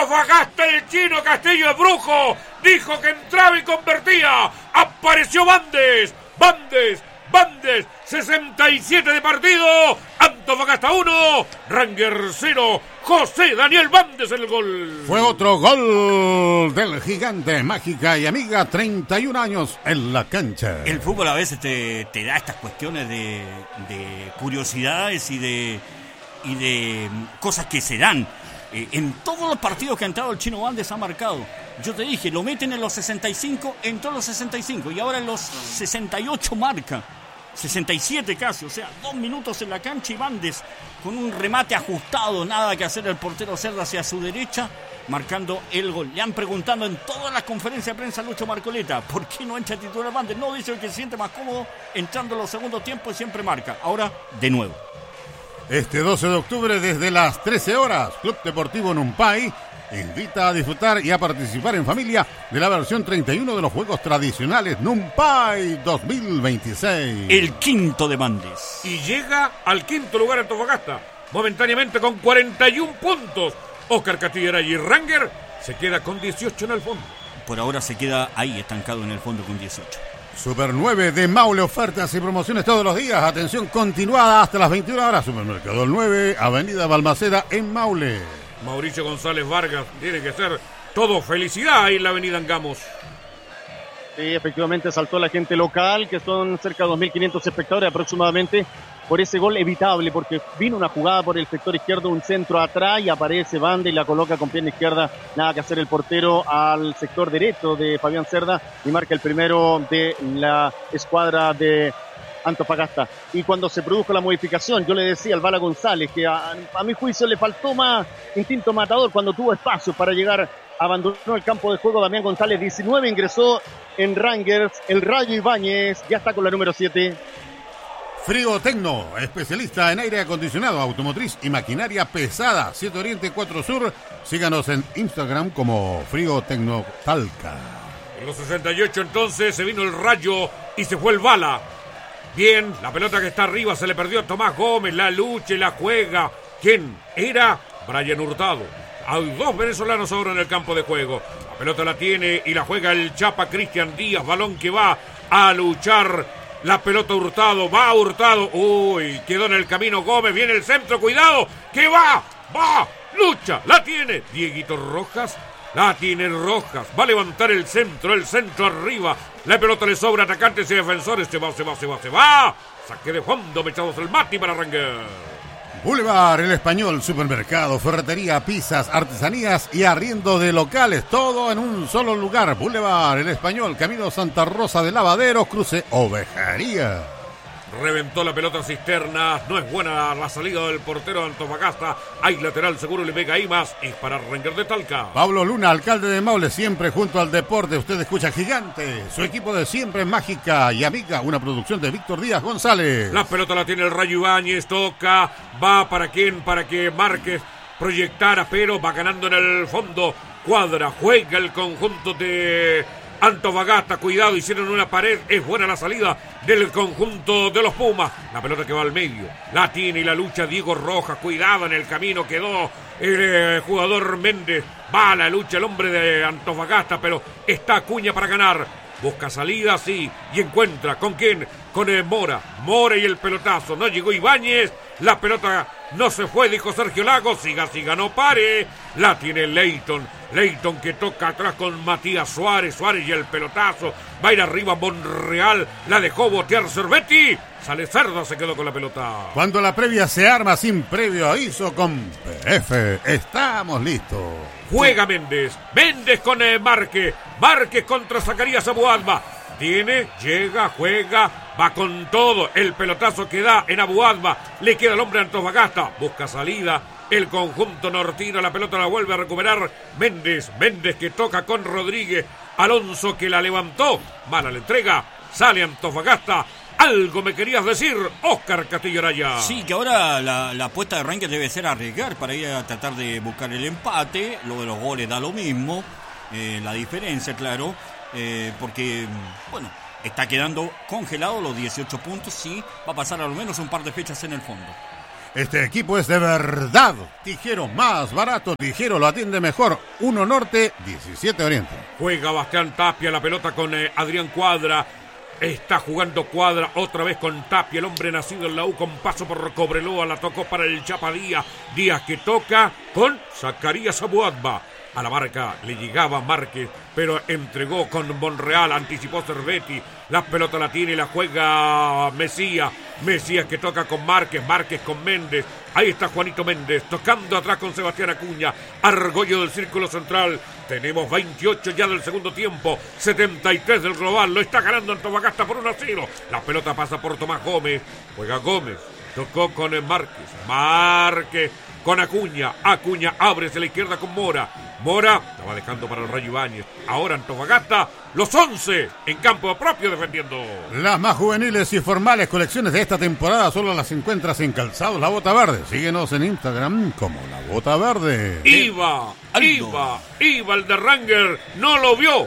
Antofagasta, el Chino Castillo es brujo. Dijo que entraba y convertía. Apareció Bandes. 67 de partido. Antofagasta 1, Ranger 0. José Daniel Bandes el gol. Fue otro gol del gigante, mágica y amiga, 31 años en la cancha. El fútbol a veces te da estas cuestiones de curiosidades y de cosas que se dan. En todos los partidos que ha entrado el Chino Bandes ha marcado. Yo te dije, lo meten en los 65, entró en los 65 y ahora en los 68 marca. 67 casi, o sea, 2 minutos en la cancha y Bandes con un remate ajustado, nada que hacer el portero Cerda hacia su derecha, marcando el gol. Le han preguntado en todas las conferencias de prensa a Lucho Marcoleta, ¿por qué no entra titular Bandes? No, dice que se siente más cómodo entrando en los segundos tiempos y siempre marca. Ahora, de nuevo. Este 12 de octubre desde las 13 horas, Club Deportivo Numpay invita a disfrutar y a participar en familia de la versión 31 de los Juegos Tradicionales Numpay 2026. El quinto de Bandes. Y llega al quinto lugar Antofagasta, momentáneamente con 41 puntos. Oscar Castillera y Ranger se queda con 18 en el fondo. Por ahora se queda ahí estancado en el fondo con 18. Super 9 de Maule, ofertas y promociones todos los días. Atención continuada hasta las 21 horas. Supermercado El 9, Avenida Balmaceda en Maule. Mauricio González Vargas, tiene que ser todo felicidad ahí en la avenida Angamos. Sí, efectivamente saltó la gente local, que son cerca de 2.500 espectadores aproximadamente, por ese gol evitable, porque vino una jugada por el sector izquierdo, un centro atrás y aparece Banda y la coloca con pierna izquierda, nada que hacer el portero al sector derecho de Fabián Cerda y marca el primero de la escuadra de Antofagasta. Y cuando se produjo la modificación, yo le decía al Bala González que a mi juicio le faltó más instinto matador cuando tuvo espacio para llegar, abandonó el campo de juego. Damián González, 19, ingresó en Rangers, el Rayo Ibáñez, ya está con la número 7. Frío Tecno, especialista en aire acondicionado, automotriz y maquinaria pesada. 7 Oriente 4 Sur. Síganos en Instagram como Frío Tecno Talca. En los 68 entonces se vino el Rayo y se fue el Bala. Bien, la pelota que está arriba se le perdió a Tomás Gómez, la lucha y la juega. ¿Quién era? Brian Hurtado. Hay 2 venezolanos ahora en el campo de juego. La pelota la tiene y la juega el Chapa Cristian Díaz. Balón que va a luchar. La pelota Hurtado, va Hurtado. Uy, quedó en el camino Gómez. Viene el centro, cuidado. Que va, lucha. La tiene Dieguito Rojas. La tiene Rojas. Va a levantar el centro arriba. La pelota le sobra a atacantes y defensores. Se va. Saque de fondo, mechados el Mati para Ranger. Boulevard El Español, supermercado, ferretería, pizzas, artesanías y arriendo de locales, todo en un solo lugar. Boulevard El Español, camino Santa Rosa de Lavaderos, cruce Ovejería. Reventó la pelota Cisterna, no es buena la salida del portero de Antofagasta. Hay lateral seguro, le pega ahí más. Es para Ranger de Talca. Pablo Luna, alcalde de Maule, siempre junto al deporte. Usted escucha Gigante, su equipo de siempre, mágica y amiga. Una producción de Víctor Díaz González. La pelota la tiene el Rayo Ibáñez, toca, va para quién, para que Márquez proyectara, pero va ganando en el fondo. Cuadra, juega el conjunto de Antofagasta, cuidado, hicieron una pared, es buena la salida del conjunto de los Pumas. La pelota que va al medio, la tiene y la lucha Diego Rojas, cuidado en el camino, quedó el jugador Méndez, va a la lucha el hombre de Antofagasta, pero está Acuña para ganar. Busca salida, sí, y encuentra, ¿con quién? Con Mora y el pelotazo, no llegó Ibáñez, la pelota no se fue, dijo Sergio Lagos, siga, no pare, la tiene Leighton que toca atrás con Matías Suárez y el pelotazo, va a ir arriba Monreal, la dejó botear Cervetti, sale Cerda, se quedó con la pelota. Cuando la previa se arma sin previo aviso con PF, estamos listos. Juega Méndez con Márquez contra Zacarías Abuadba. Tiene, llega, juega, va con todo. El pelotazo que da en Abuadba. Le queda el hombre de Antofagasta. Busca salida. El conjunto nortino. La pelota la vuelve a recuperar Méndez que toca con Rodríguez. Alonso que la levantó. Mala la entrega. Sale Antofagasta. Algo me querías decir, Oscar Castillo Araya. Sí, que ahora la apuesta de Rangers debe ser arriesgar para ir a tratar de buscar el empate. Lo de los goles da lo mismo. La diferencia, claro. Porque, bueno, está quedando congelado los 18 puntos. Sí, va a pasar al menos un par de fechas en el fondo. Este equipo es de verdad. Tijero más barato, Tijero lo atiende mejor. 1 Norte, 17 Oriente. Juega Bastián Tapia, la pelota con Adrián Cuadra. Está jugando Cuadra otra vez con Tapia, el hombre nacido en la U, con paso por Cobreloa, la tocó para el Chapa Díaz. Díaz que toca con Zacarías Abuadba. A la marca le llegaba Márquez, pero entregó con Monreal, anticipó Cervetti. La pelota la tiene y la juega Mesías. Mesías que toca con Márquez, Márquez con Méndez. Ahí está Juanito Méndez, tocando atrás con Sebastián Acuña. Argollo del círculo central. Tenemos 28 ya del segundo tiempo, 73 del global. Lo está ganando Antofagasta por 1-0. La pelota pasa por Tomás Gómez. Juega Gómez, tocó con Márquez. Márquez con Acuña. Acuña abre hacia la izquierda con Mora. Mora la va dejando para el Rayo Ibáñez. Ahora Antofagasta, los 11 en campo propio defendiendo. Las más juveniles y formales colecciones de esta temporada solo las encuentras en Calzados La Bota Verde. Síguenos en Instagram como La Bota Verde. Iba el de Ranger. No lo vio.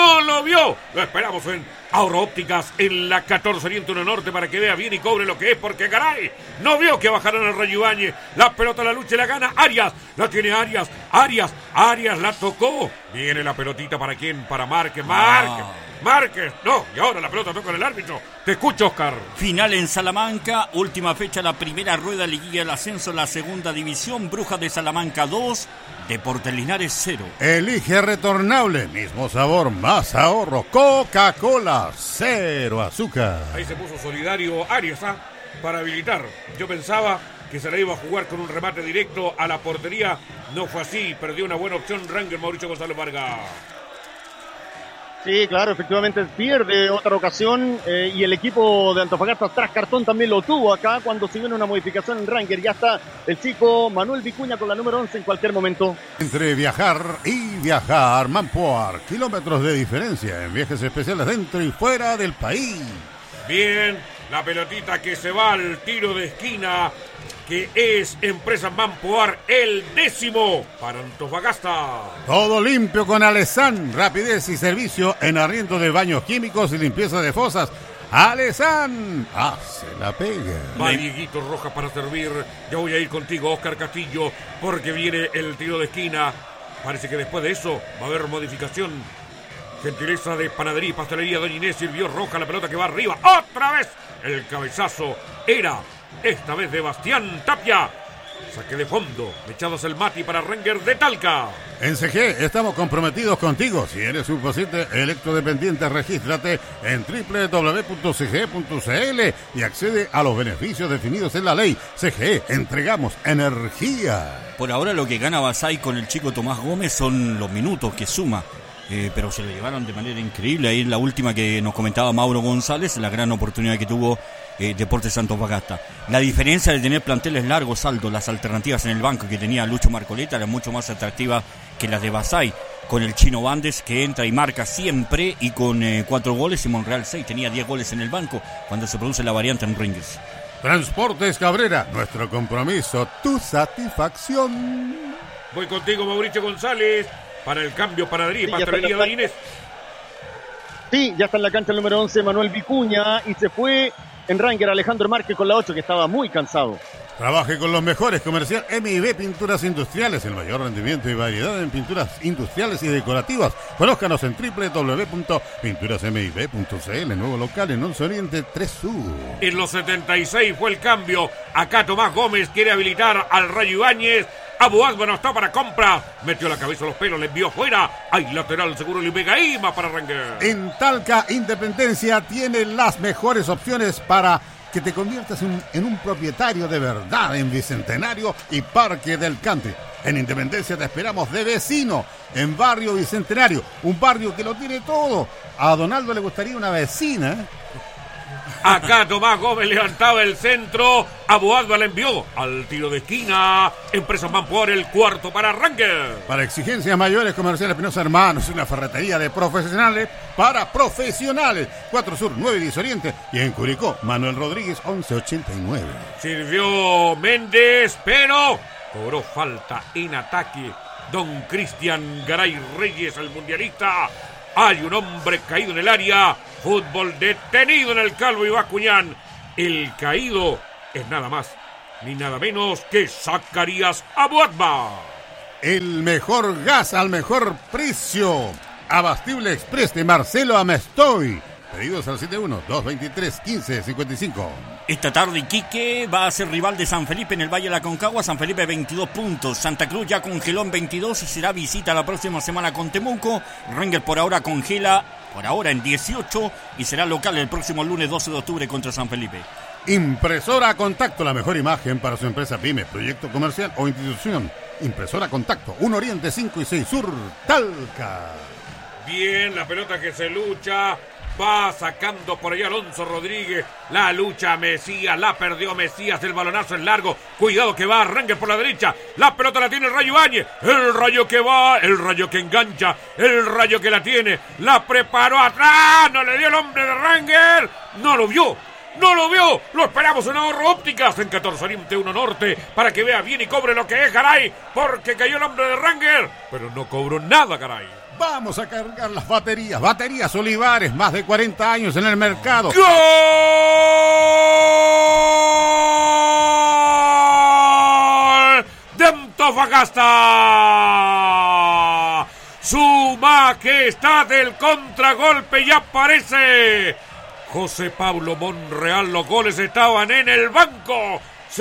Lo esperamos en Ahorro Ópticas en la 14 Oriente 1 Norte para que vea bien y cobre lo que es, porque caray, no vio que bajaron al Rayo Ibáñez. La pelota, la lucha y la gana Arias. La tiene Arias la tocó. Viene la pelotita para quién, para Márquez. Márquez, no, y ahora la pelota toca en el árbitro. Te escucho, Oscar. Final en Salamanca, última fecha, la primera rueda, liguilla del ascenso, la segunda división. Brujas de Salamanca 2, Deportes Linares 0. Elige retornable, mismo sabor, más ahorro. Coca-Cola, 0 azúcar. Ahí se puso solidario Arias, para habilitar. Yo pensaba que se la iba a jugar con un remate directo a la portería. No fue así, perdió una buena opción Ranger Mauricio González Vargas. Sí, claro, efectivamente pierde otra ocasión y el equipo de Antofagasta tras cartón también lo tuvo acá cuando se viene una modificación en Ranger. Ya está el chico Manuel Vicuña con la número 11 en cualquier momento. Entre viajar y viajar, Mampoar, kilómetros de diferencia en viajes especiales dentro y fuera del país. Bien, la pelotita que se va al tiro de esquina, que es Empresa Mampoar, el 10º para Antofagasta. Todo limpio con Alesan, rapidez y servicio en arriendo de baños químicos y limpieza de fosas. Alesan hace la pega. Va Dieguito Rojas para servir. Ya voy a ir contigo, Oscar Castillo, porque viene el tiro de esquina. Parece que después de eso va a haber modificación. Gentileza de Panadería y Pastelería Doña Inés sirvió Roja, la pelota que va arriba. ¡Otra vez! El cabezazo era esta vez de Bastián Tapia. Saque de fondo, echados el Mati para Ranger de Talca. En CG estamos comprometidos contigo. Si eres un paciente electrodependiente, regístrate en www.cge.cl y accede a los beneficios definidos en la ley. CGE, entregamos energía. Por ahora lo que gana Basay con el chico Tomás Gómez son los minutos que suma. Pero se lo llevaron de manera increíble. Ahí en la última que nos comentaba Mauro González, la gran oportunidad que tuvo Deportes Antofagasta. La diferencia de tener planteles largos, altos, las alternativas en el banco que tenía Lucho Marcoleta eran mucho más atractivas que las de Basay, con el Chino Bandes que entra y marca siempre y con 4 goles, y Monreal 6, tenía 10 goles en el banco cuando se produce la variante en Rangers. Transportes Cabrera, nuestro compromiso, tu satisfacción. Voy contigo, Mauricio González, para el cambio Panadería y Pastelería Doña Inés. Sí, ya está en la cancha el número 11, Manuel Vicuña, y se fue en Ranger Alejandro Márquez con la 8, que estaba muy cansado. Trabaje con los mejores, comercial MIB Pinturas Industriales, el mayor rendimiento y variedad en pinturas industriales y decorativas. Conózcanos en www.pinturasmib.cl, nuevo local en 11 Oriente 3 Sur. En los 76 fue el cambio. Acá Tomás Gómez quiere habilitar al Rayo Ibáñez. Abuadba no está para compra. Metió la cabeza a los pelos, le envió fuera. Hay lateral seguro y Vega Ima para Ranger. En Talca, Independencia tiene las mejores opciones para que te conviertas en un propietario de verdad en Bicentenario y Parque del Cante. En Independencia te esperamos de vecino en Barrio Bicentenario, un barrio que lo tiene todo. A Donaldo le gustaría una vecina, ¿eh? Acá Tomás Gómez levantaba el centro. Abuadba la envió al tiro de esquina. Empresa Mampoar, el cuarto para Ranger. Para exigencias mayores, Comercial Espinosa Hermanos, una ferretería de profesionales para profesionales. 4 Sur, 9 10 Oriente. Y en Curicó, Manuel Rodríguez, 1189. Sirvió Méndez, pero cobró falta en ataque don Cristian Garay Reyes, el mundialista. Hay un hombre caído en el área. Fútbol detenido en el Calvo y Bascuñán. El caído es nada más ni nada menos que Zacarías Abuagba. El mejor gas al mejor precio. Abastible Express de Marcelo Amestoy. Pedidos al 71-223-1555. Esta tarde Iquique va a ser rival de San Felipe en el Valle de la Concagua. San Felipe 22 puntos. Santa Cruz ya congeló en 22 y será visita la próxima semana con Temuco. Rangers por ahora congela en 18 y será local el próximo lunes 12 de octubre contra San Felipe. Impresora Contacto, la mejor imagen para su empresa pyme, proyecto comercial o institución. Impresora Contacto, 1 Oriente 5 y 6 Sur, Talca. Bien, la pelota que se lucha. Va sacando por ahí Alonso Rodríguez. La lucha Mesías. La perdió Mesías. El balonazo es largo. Cuidado que va Rangers por la derecha. La pelota la tiene el Rayo Ibáñez. El Rayo que va. El Rayo que engancha. El Rayo que la tiene. La preparó atrás. No le dio el hombre de Rangers. No lo vio. ¡No lo vio! ¡Lo esperamos en Ahorro Ópticas! En 14 Oriente 1 Norte. Para que vea bien y cobre lo que es, caray. Porque cayó el hombre de Rangers. Pero no cobró nada, caray. Vamos a cargar las baterías. Baterías Olivares, más de 40 años en el mercado. ¡Gol de Antofagasta! Su majestad del contragolpe ya aparece. José Pablo Monreal, los goles estaban en el banco.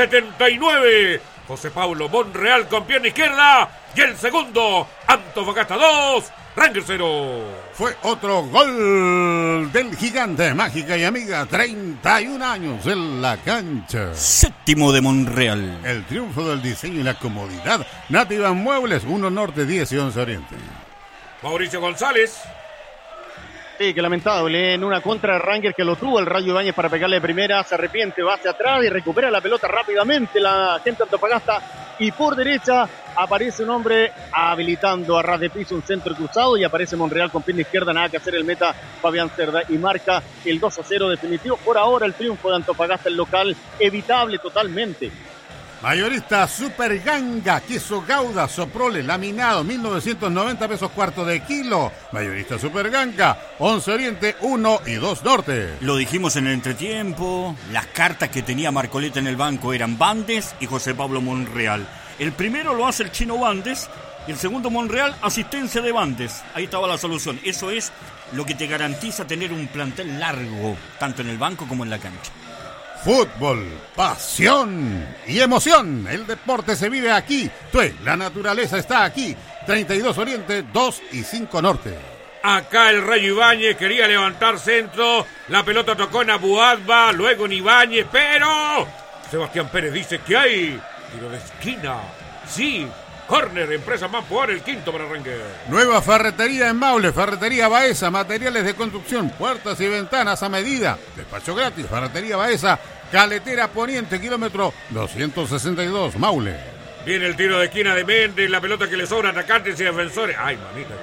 79. José Pablo Monreal con pierna izquierda. Y el segundo, Antofagasta 2, Rangers 0. Fue otro gol del gigante, mágica y amiga, 31 años en la cancha. Séptimo de Monreal. El triunfo del diseño y la comodidad. Nativa Muebles, 1 Norte, 10 y 11 Oriente. Mauricio González. Sí, qué lamentable, en una contra de Rangers que lo tuvo el Rayo Ibáñez para pegarle de primera, se arrepiente, va hacia atrás y recupera la pelota rápidamente la gente de Antofagasta y por derecha aparece un hombre habilitando a ras de piso un centro cruzado y aparece Monreal con pierna izquierda, nada que hacer el meta Fabián Cerda y marca el 2-0 definitivo. Por ahora el triunfo de Antofagasta, el local, evitable totalmente. Mayorista Super Ganga, queso Gouda, Soprole, laminado, 1990 pesos cuarto de kilo. Mayorista Super Ganga, 11 Oriente, 1 y 2 Norte. Lo dijimos en el entretiempo, las cartas que tenía Marcoleta en el banco eran Bandes y José Pablo Monreal. El primero lo hace el chino Bandes y el segundo Monreal, asistencia de Bandes. Ahí estaba la solución. Eso es lo que te garantiza tener un plantel largo, tanto en el banco como en la cancha. Fútbol, pasión y emoción. El deporte se vive aquí. La naturaleza está aquí. 32 Oriente, 2 y 5 Norte. Acá el Rayo Ibáñez quería levantar centro. La pelota tocó en Abuagba, luego en Ibáñez, pero Sebastián Pérez dice que hay tiro de esquina. Sí, córner, empresa más por el quinto para Rangers. Nueva ferretería en Maule, ferretería Baeza, materiales de construcción, puertas y ventanas a medida. Despacho gratis, ferretería Baeza, Caletera Poniente, kilómetro 262, Maule. Viene el tiro de esquina de Méndez, la pelota que le sobra a atacantes y defensores. Ay,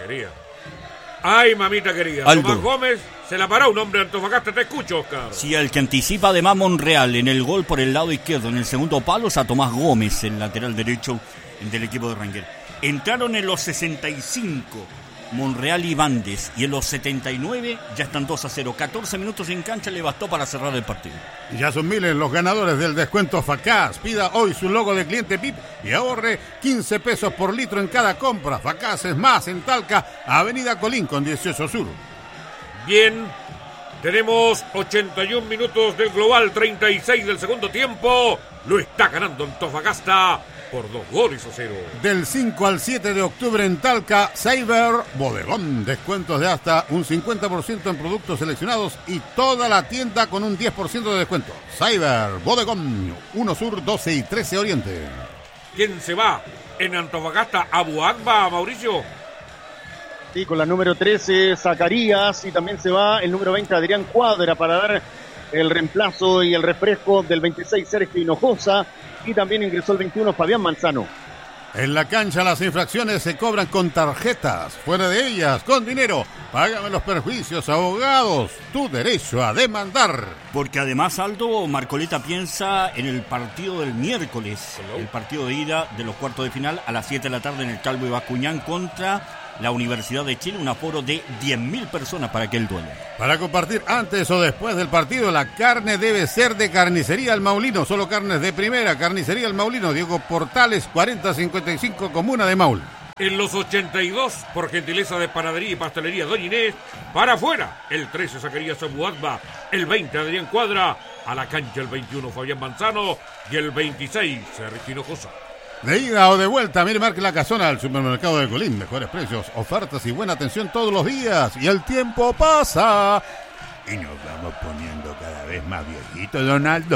mamita querida. Aldo. Tomás Gómez se la paró un hombre de Antofagasta, te escucho, Oscar. Sí, el que anticipa además Monreal en el gol por el lado izquierdo, en el segundo palo es a Tomás Gómez, el lateral derecho del equipo de Rangers. Entraron en los 65 Monreal y Bandes y en los 79 ya están 2-0. 14 minutos en cancha le bastó para cerrar el partido. Ya son miles los ganadores del descuento Facaz. Pida hoy su logo de cliente PIP y ahorre 15 pesos por litro en cada compra. Facaz es más en Talca, Avenida Colín con 18 Sur. Bien, tenemos 81 minutos del global, 36 del segundo tiempo. Lo está ganando Antofagasta por 2-0. Del 5 al 7 de octubre en Talca, Cyber Bodegón. Descuentos de hasta un 50% en productos seleccionados y toda la tienda con un 10% de descuento. Cyber Bodegón, 1 Sur, 12 y 13 Oriente. ¿Quién se va en Antofagasta? Abuagba, Mauricio. Sí, con la número 13, Zacarías, y también se va el número 20, Adrián Cuadra, para dar el reemplazo y el refresco del 26, Sergio Hinojosa, y también ingresó el 21, Fabián Manzano. En la cancha las infracciones se cobran con tarjetas, fuera de ellas, con dinero. Págame los perjuicios, abogados, tu derecho a demandar. Porque además, Aldo, Marcoleta piensa en el partido del miércoles, el partido de ida de los cuartos de final a las 7 de la tarde en el Calvo y Bascuñán contra la Universidad de Chile, un aforo de 10.000 personas para aquel duelo. Para compartir antes o después del partido, la carne debe ser de Carnicería El Maulino, solo carnes de primera. Carnicería El Maulino, Diego Portales 4055, Comuna de Maul. En los 82, por gentileza de Panadería y Pastelería Doña Inés, para afuera, el 13 Zacarías Abuadba, el 20 Adrián Cuadra, a la cancha el 21 Fabián Manzano y el 26 Sergio Hinojosa. De ida o de vuelta, mire, marque la casona al supermercado de Colín. Mejores precios, ofertas y buena atención todos los días. Y el tiempo pasa. Y nos vamos poniendo cada vez más viejitos, Donaldo.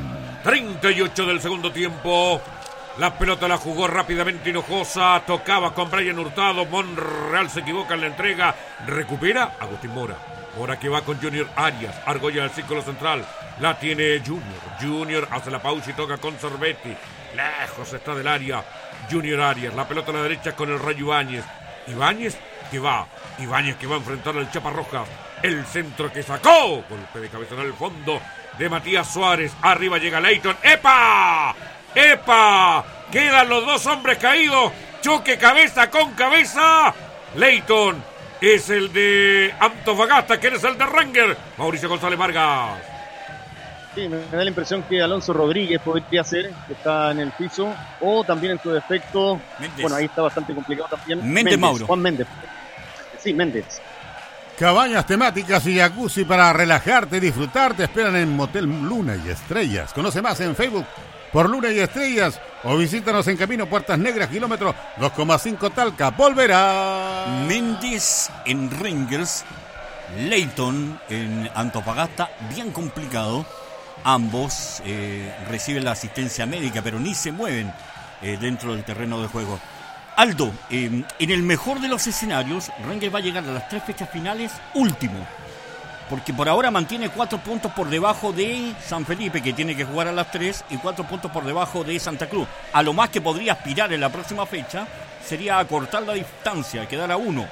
38 del segundo tiempo. La pelota la jugó rápidamente Hinojosa. Tocaba con Brian Hurtado. Monreal se equivoca en la entrega. Recupera Agustín Mora. Mora que va con Junior Arias. Argolla del círculo central. La tiene Junior. Junior hace la pausa y toca con Sorbetti. Lejos está del área Junior Arias. La pelota a la derecha con el Rayo Ibáñez. Ibáñez que va a enfrentar al Chapa Rojas. El centro que sacó. Golpe de cabeza en el fondo de Matías Suárez. Arriba llega Leighton. ¡Epa! ¡Epa! Quedan los dos hombres caídos. Choque cabeza con cabeza. Leighton es el de Antofagasta, que es el de Ranger. Mauricio González Vargas. Sí, me da la impresión que Alonso Rodríguez podría ser, que está en el piso, o también en su defecto, Méndez. bueno, ahí está bastante complicado también. Méndez Mauro. Juan Méndez. Sí, Méndez. Cabañas temáticas y jacuzzi para relajarte y disfrutar te esperan en Motel Luna y Estrellas. Conoce más en Facebook por Luna y Estrellas o visítanos en Camino Puertas Negras, kilómetro 2,5 Talca. Volverá. Méndez en Rangers, Leighton en Antofagasta, bien complicado. Ambos reciben la asistencia médica, pero ni se mueven dentro del terreno de juego. Aldo, en el mejor de los escenarios, Rangers va a llegar a las 3 fechas finales último, porque por ahora mantiene 4 puntos por debajo de San Felipe, que tiene que jugar a las 3, y 4 puntos por debajo de Santa Cruz. A lo más que podría aspirar en la próxima fecha sería acortar la distancia, quedar a 1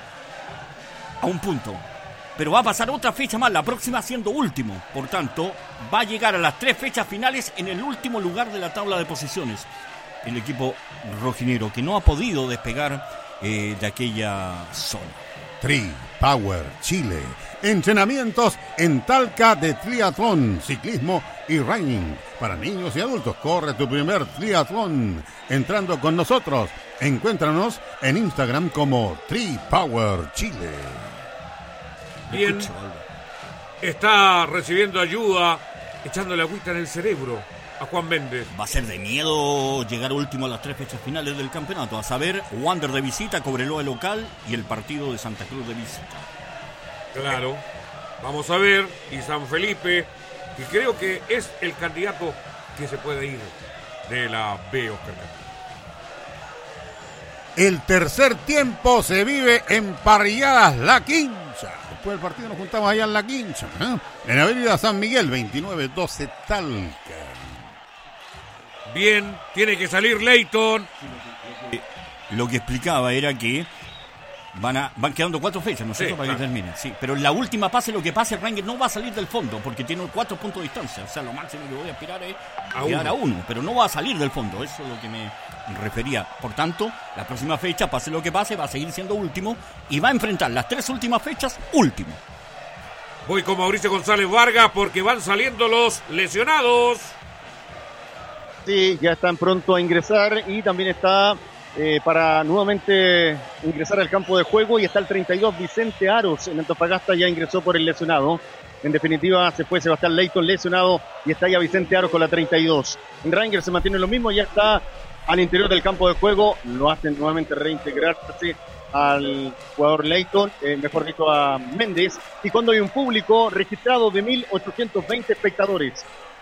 punto. Pero va a pasar otra fecha más, la próxima siendo último. Por tanto, va a llegar a las 3 fechas finales en el último lugar de la tabla de posiciones. El equipo rojinegro, que no ha podido despegar de aquella zona. Tri Power Chile. Entrenamientos en Talca de triatlón, ciclismo y running. Para niños y adultos, corre tu primer triatlón entrando con nosotros. Encuéntranos en Instagram como Tri Power Chile. Bien, está recibiendo ayuda, echándole agüita en el cerebro a Juan Méndez. Va a ser de miedo llegar último a las 3 fechas finales del campeonato. A saber, Wander de visita, Cobreloa local y el partido de Santa Cruz de visita. Claro, vamos a ver. Y San Felipe, que creo que es el candidato que se puede ir de la B, Oscar. El tercer tiempo se vive en Parrilladas La Quincha. Después del partido nos juntamos allá en La Quincha, en Avenida San Miguel, 2912 Talca. Bien, tiene que salir Leighton. Lo que explicaba era que van quedando 4 fechas, ¿no es cierto? Sí, para que terminen. Sí, pero en la última, pase lo que pase, Rangers no va a salir del fondo porque tiene 4 puntos de distancia. O sea, lo máximo que voy a aspirar es llegar a 1, pero no va a salir del fondo. Eso es lo que me refería. Por tanto, la próxima fecha, pase lo que pase, va a seguir siendo último y va a enfrentar las 3 últimas fechas último. Voy con Mauricio González Vargas porque van saliendo los lesionados. Sí, ya están pronto a ingresar y también está para nuevamente ingresar al campo de juego, y está el 32 Vicente Aros en Antofagasta, ya ingresó por el lesionado. En definitiva, se fue Sebastián Leighton lesionado y está ya Vicente Aros con la 32. En Rangers se mantiene lo mismo, ya está al interior del campo de juego, lo hacen nuevamente reintegrarse al jugador Leighton, mejor dicho a Méndez, y cuando hay un público registrado de 1.820 espectadores.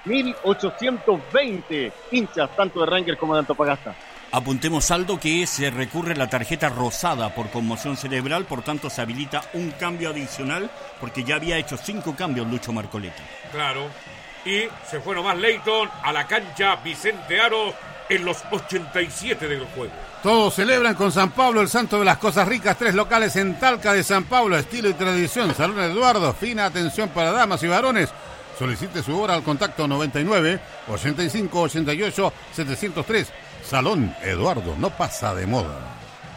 1.820 hinchas, tanto de Rangers como de Antofagasta. Apuntemos, Aldo, que se recurre a la tarjeta rosada por conmoción cerebral, por tanto se habilita un cambio adicional, porque ya había hecho 5 cambios Lucho Marcoletti. Claro, y se fue nomás Leighton a la cancha Vicente Aros en los 87 del juego. Todos celebran con San Pablo, el santo de las cosas ricas. 3 locales en Talca de San Pablo, estilo y tradición. Salón Eduardo, fina atención para damas y varones. Solicite su hora al contacto 99 85 88 703. Salón Eduardo, no pasa de moda.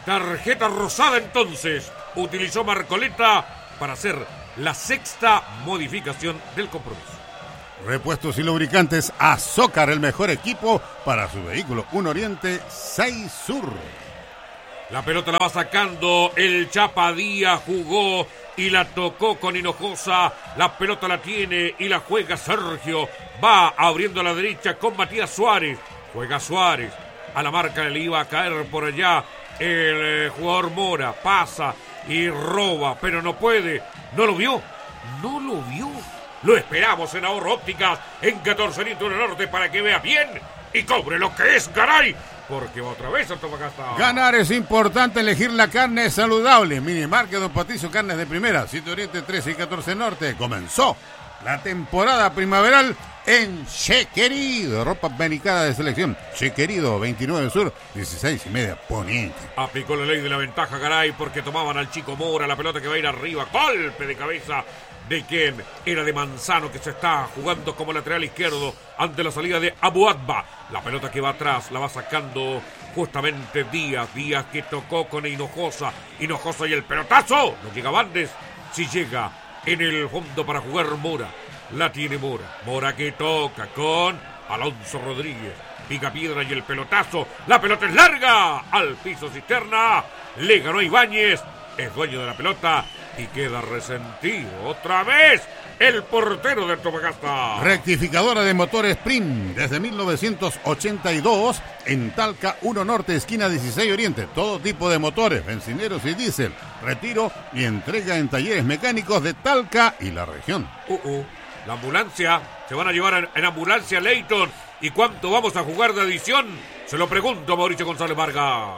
Tarjeta rosada entonces. Utilizó Marcoleta para hacer la sexta modificación del compromiso. Repuestos y lubricantes Azócar, el mejor equipo para su vehículo. 1 Oriente, 6 Sur. La pelota la va sacando el Chapadía, jugó y la tocó con Hinojosa. La pelota la tiene y la juega Sergio. Va abriendo a la derecha con Matías Suárez. Juega Suárez. A la marca le iba a caer por allá el jugador Mora. Pasa y roba, pero no puede. No lo vio. No lo vio. Lo esperamos en Ahorro Ópticas en 14 Litros Norte para que vea bien y cobre lo que es Garay. Porque otra vez Antofagasta. Ganar es importante, elegir la carne saludable. Minimarket Don Patricio, carnes de primera. 7 Oriente, 13 y 14 Norte. Comenzó la temporada primaveral en Che Querido. Ropa americana de selección. Che Querido, 29 Sur, 16 y media Poniente. Aplicó la ley de la ventaja Garay porque tomaban al chico Mora. La pelota que va a ir arriba. Golpe de cabeza. ¿De quién? Era de Manzano, que se está jugando como lateral izquierdo ante la salida de Abuadba. La pelota que va atrás la va sacando justamente Díaz. Díaz que tocó con Hinojosa. Hinojosa y el pelotazo. No llega Bandes. Si llega en el fondo para jugar Mora. La tiene Mora. Mora que toca con Alonso Rodríguez. Pica piedra y el pelotazo. La pelota es larga. Al piso Cisterna. Le ganó Ibáñez. Es dueño de la pelota. Y queda resentido otra vez el portero de Antofagasta. Rectificadora de motores Prim desde 1982 en Talca 1 Norte, esquina 16 Oriente. Todo tipo de motores, bencineros y diésel. Retiro y entrega en talleres mecánicos de Talca y la región. La ambulancia. Se van a llevar en ambulancia Leighton. ¿Y cuánto vamos a jugar de adición? Se lo pregunto a Mauricio González Vargas.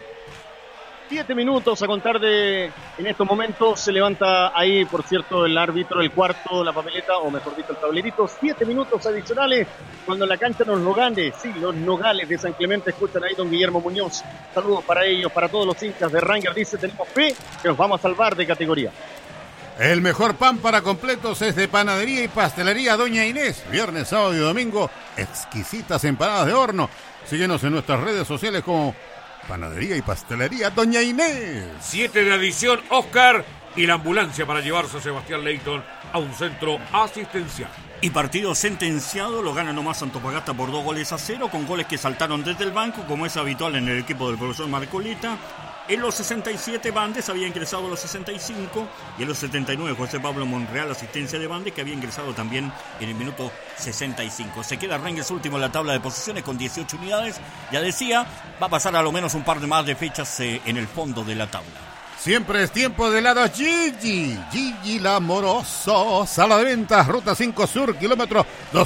7 minutos a contar de... En estos momentos se levanta ahí, por cierto, el árbitro, el cuarto, la papeleta, o mejor dicho, el tablerito. 7 minutos adicionales cuando la cancha nos lo gane. Sí, los Nogales de San Clemente. Escuchan ahí don Guillermo Muñoz. Saludos para ellos, para todos los hinchas de Ranger. Dice, tenemos fe que nos vamos a salvar de categoría. El mejor pan para completos es de Panadería y Pastelería Doña Inés. Viernes, sábado y domingo, exquisitas empanadas de horno. Síguenos en nuestras redes sociales como Panadería y Pastelería Doña Inés. 7 de adición, Oscar, y la ambulancia para llevarse a Sebastián Leighton a un centro asistencial. Y partido sentenciado, lo gana nomás Antofagasta por 2-0, con goles que saltaron desde el banco, como es habitual en el equipo del profesor Marcoleta. En los 67 Bandes había ingresado a los 65 y en los 79 José Pablo Monreal, asistencia de Bandes, que había ingresado también en el minuto 65. Se queda Rangers último en la tabla de posiciones con 18 unidades. Ya decía, va a pasar a lo menos un par de más de fechas en el fondo de la tabla. Siempre es tiempo de helado Gigi. Gigi la Moroso. Sala de ventas, Ruta 5 Sur, kilómetro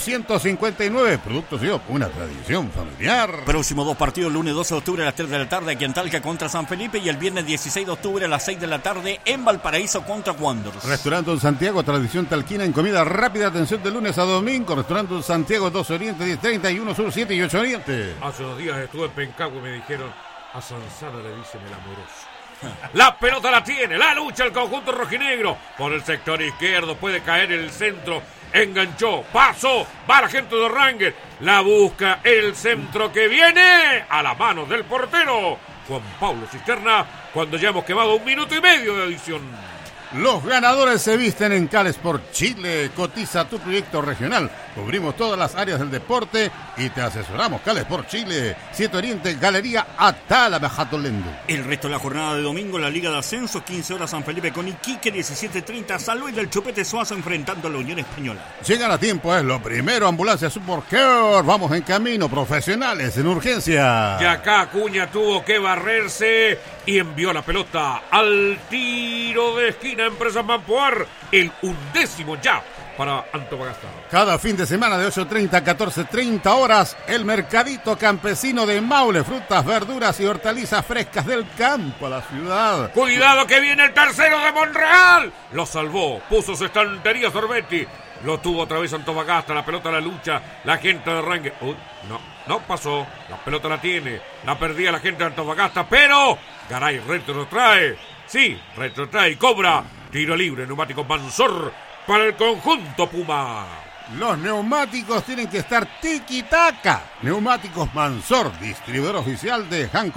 259. Productos y una tradición familiar. Próximo 2 partidos, lunes 12 de octubre a las 3 de la tarde aquí en Talca contra San Felipe y el viernes 16 de octubre a las 6 de la tarde en Valparaíso contra Wanderers. Restaurante Don Santiago, tradición talquina en comida rápida, atención de lunes a domingo. Restaurante Don Santiago, 2 Oriente, 10:30 y 1 Sur, 7 y 8 Oriente. Hace unos días estuve en Pencagua y me dijeron, a Sansana le dicen el amoroso. La pelota la tiene, la lucha el conjunto rojinegro. Por el sector izquierdo puede caer el centro. Enganchó, pasó, va la gente de Ranger. La busca el centro que viene a las manos del portero Juan Pablo Cisterna. Cuando ya hemos quemado 1 minuto y medio de adición. Los ganadores se visten en Cal Sport Chile. Cotiza tu proyecto regional. Cubrimos todas las áreas del deporte y te asesoramos. Cal Sport Chile, 7 Oriente, Galería Atala, Bajatolendo. El resto de la jornada de domingo, la Liga de Ascenso, 15 horas San Felipe con Iquique, 17:30 San Luis del Chupete Suazo enfrentando a la Unión Española. Llegan a tiempo, es lo primero. Ambulancia Support Care. Vamos en camino, profesionales en urgencia. Y acá Acuña tuvo que barrerse y envió la pelota al tiro de esquina. Empresas Mampoar, el 11º ya para Antofagasta. Cada fin de semana de 8:30 a 14:30 horas, el mercadito campesino de Maule, frutas, verduras y hortalizas frescas del campo a la ciudad. Cuidado que viene el tercero de Monreal. Lo salvó, puso su estantería Sorbetti. Lo tuvo otra vez Antofagasta, la pelota a la lucha, la gente de Ranger. No pasó, la pelota la tiene, la perdía la gente de Antofagasta, pero Garay retrotrae. Sí, retrotrae y cobra. Tiro libre, neumático Mansor para el conjunto Puma. Los neumáticos tienen que estar tiki-taka. Neumáticos Mansor, distribuidor oficial de Hankook,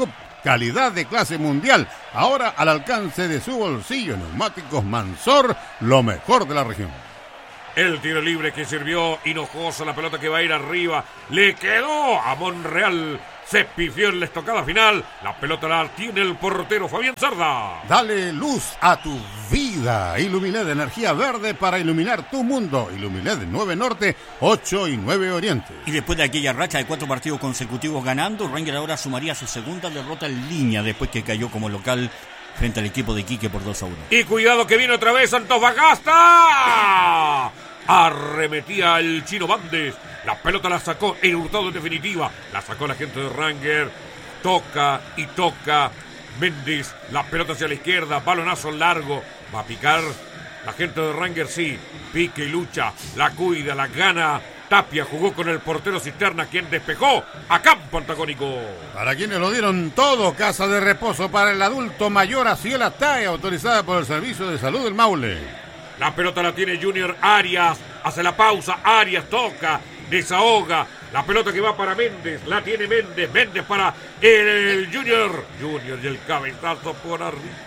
calidad de clase mundial, ahora al alcance de su bolsillo. Neumáticos Mansor, lo mejor de la región. El tiro libre que sirvió Hinojosa, la pelota que va a ir arriba, le quedó a Monreal, se pifió en la estocada final, la pelota la tiene el portero Fabián Cerda. Dale luz a tu vida. Ilumined, energía verde para iluminar tu mundo. Ilumined 9 Norte, 8 y 9 Oriente. Y después de aquella racha de 4 partidos consecutivos ganando, Rangers ahora sumaría su segunda derrota en línea después que cayó como local frente al equipo de Iquique por 2-1. Y cuidado que viene otra vez Antofagasta. Arremetía el Chino Bandes. La pelota la sacó el Hurtado en definitiva. La sacó la gente de Rangers. Toca y toca Méndez. La pelota hacia la izquierda. Balonazo largo. Va a picar la gente de Rangers, sí. Pique y lucha. La cuida, la gana. Tapia jugó con el portero Cisterna, quien despejó a campo antagónico. Para quienes lo dieron todo, casa de reposo para el adulto mayor Aciela Tae, autorizada por el Servicio de Salud del Maule. La pelota la tiene Junior Arias, hace la pausa, Arias toca, desahoga, la pelota que va para Méndez, la tiene Méndez, Méndez para el Junior y el cabezazo por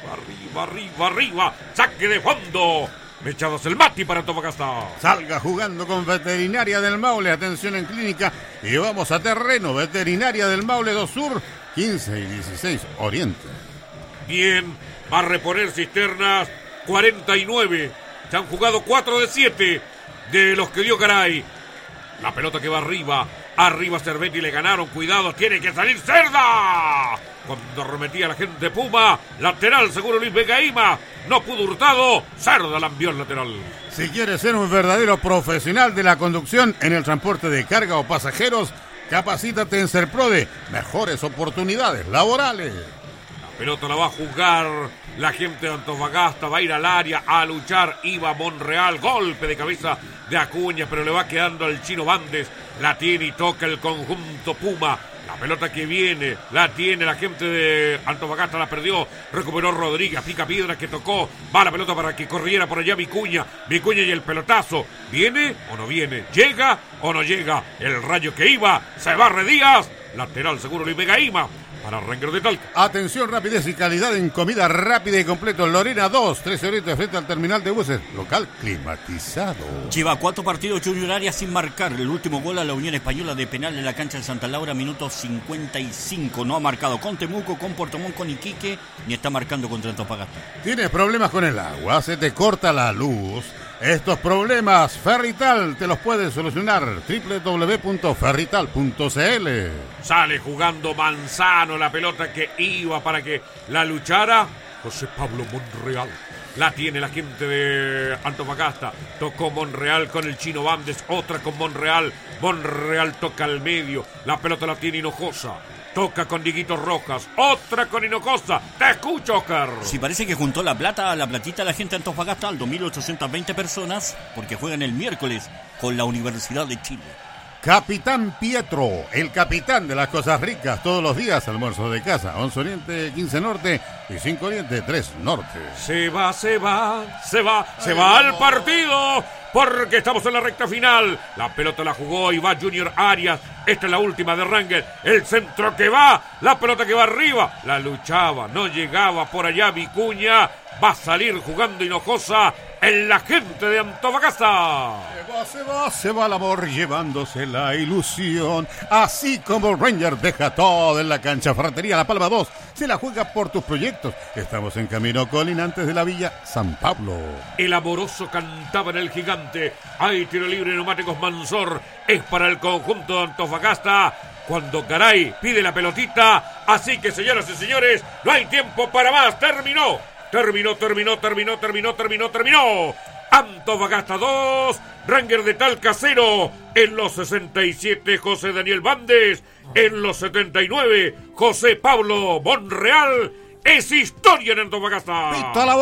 arriba, saque de fondo. Mechados el Mati para Antofagasta. Salga jugando con Veterinaria del Maule, atención en clínica, y vamos a terreno. Veterinaria del Maule 2 Sur, 15 y 16 Oriente. Bien, va a reponer Cisternas, 49. Se han jugado 4 de 7 de los que dio Garay. La pelota que va arriba Cervetti, le ganaron, cuidado, tiene que salir Cerda. Cuando remetía la gente Puma, lateral seguro Luis Vegaima, no pudo Hurtado, Cerda la envió al lateral. Si quieres ser un verdadero profesional de la conducción en el transporte de carga o pasajeros, capacítate en Serprode, mejores oportunidades laborales. Pelota la va a jugar la gente de Antofagasta, va a ir al área a luchar, iba Monreal, golpe de cabeza de Acuña, pero le va quedando al Chino Bandes, la tiene y toca el conjunto Puma, la pelota que viene, la tiene la gente de Antofagasta, la perdió, recuperó Rodríguez, pica piedra que tocó, va la pelota para que corriera por allá Vicuña y el pelotazo, ¿viene o no viene? ¿Llega o no llega? El rayo que iba, se barre Díaz, lateral seguro Luis Vegaima. Para Rangers de Talca. Atención, rapidez y calidad en comida rápida y completo. Lorena 2, 13 horitas frente al terminal de buses. Local climatizado. Lleva 4 partidos Junior Arias sin marcar. El último gol a la Unión Española de penal en la cancha de Santa Laura, minuto 55. No ha marcado con Temuco, con Puerto Montt, con Iquique, ni está marcando contra Antofagasta. ¿Tienes problemas con el agua? ¿Se te corta la luz? Estos problemas Ferrital te los puede solucionar. www.ferrital.cl. Sale jugando Manzano, la pelota que iba para que la luchara José Pablo Monreal. La tiene la gente de Antofagasta. Tocó Monreal con el Chino Bandes. Otra con Monreal. Monreal toca al medio. La pelota la tiene Hinojosa. Toca con Dieguito Rojas, otra con Hinojosa. Te escucho, Oscar. Sí, parece que juntó la platita la gente de Antofagasta, al 2.820 personas, porque juegan el miércoles con la Universidad de Chile. Capitán Pietro, el capitán de las cosas ricas, todos los días, almuerzo de casa, 11 Oriente, 15 Norte y 5 Oriente, 3 Norte. Se va al partido, porque estamos en la recta final. La pelota la jugó y va Junior Arias. Esta es la última de Rangers. El centro que va, la pelota que va arriba. La luchaba, no llegaba por allá Vicuña. Va a salir jugando Hinojosa en la gente de Antofagasta. Se va el amor llevándose la ilusión. Así como Rangers deja todo en la cancha. Ferretería La Palma 2 se la juega por tus proyectos. Estamos en camino Colín, antes de la Villa San Pablo. El amoroso cantaba en el Gigante. Hay tiro libre, Neumáticos Mansor. Es para el conjunto de Antofagasta. Cuando Garay pide la pelotita. Así que, señoras y señores, no hay tiempo para más. Terminó. Antofagasta 2, Rangers de Talca 0. En los 67, José Daniel Bandes. En los 79, José Pablo Monreal. Es historia en Antofagasta. Pito a la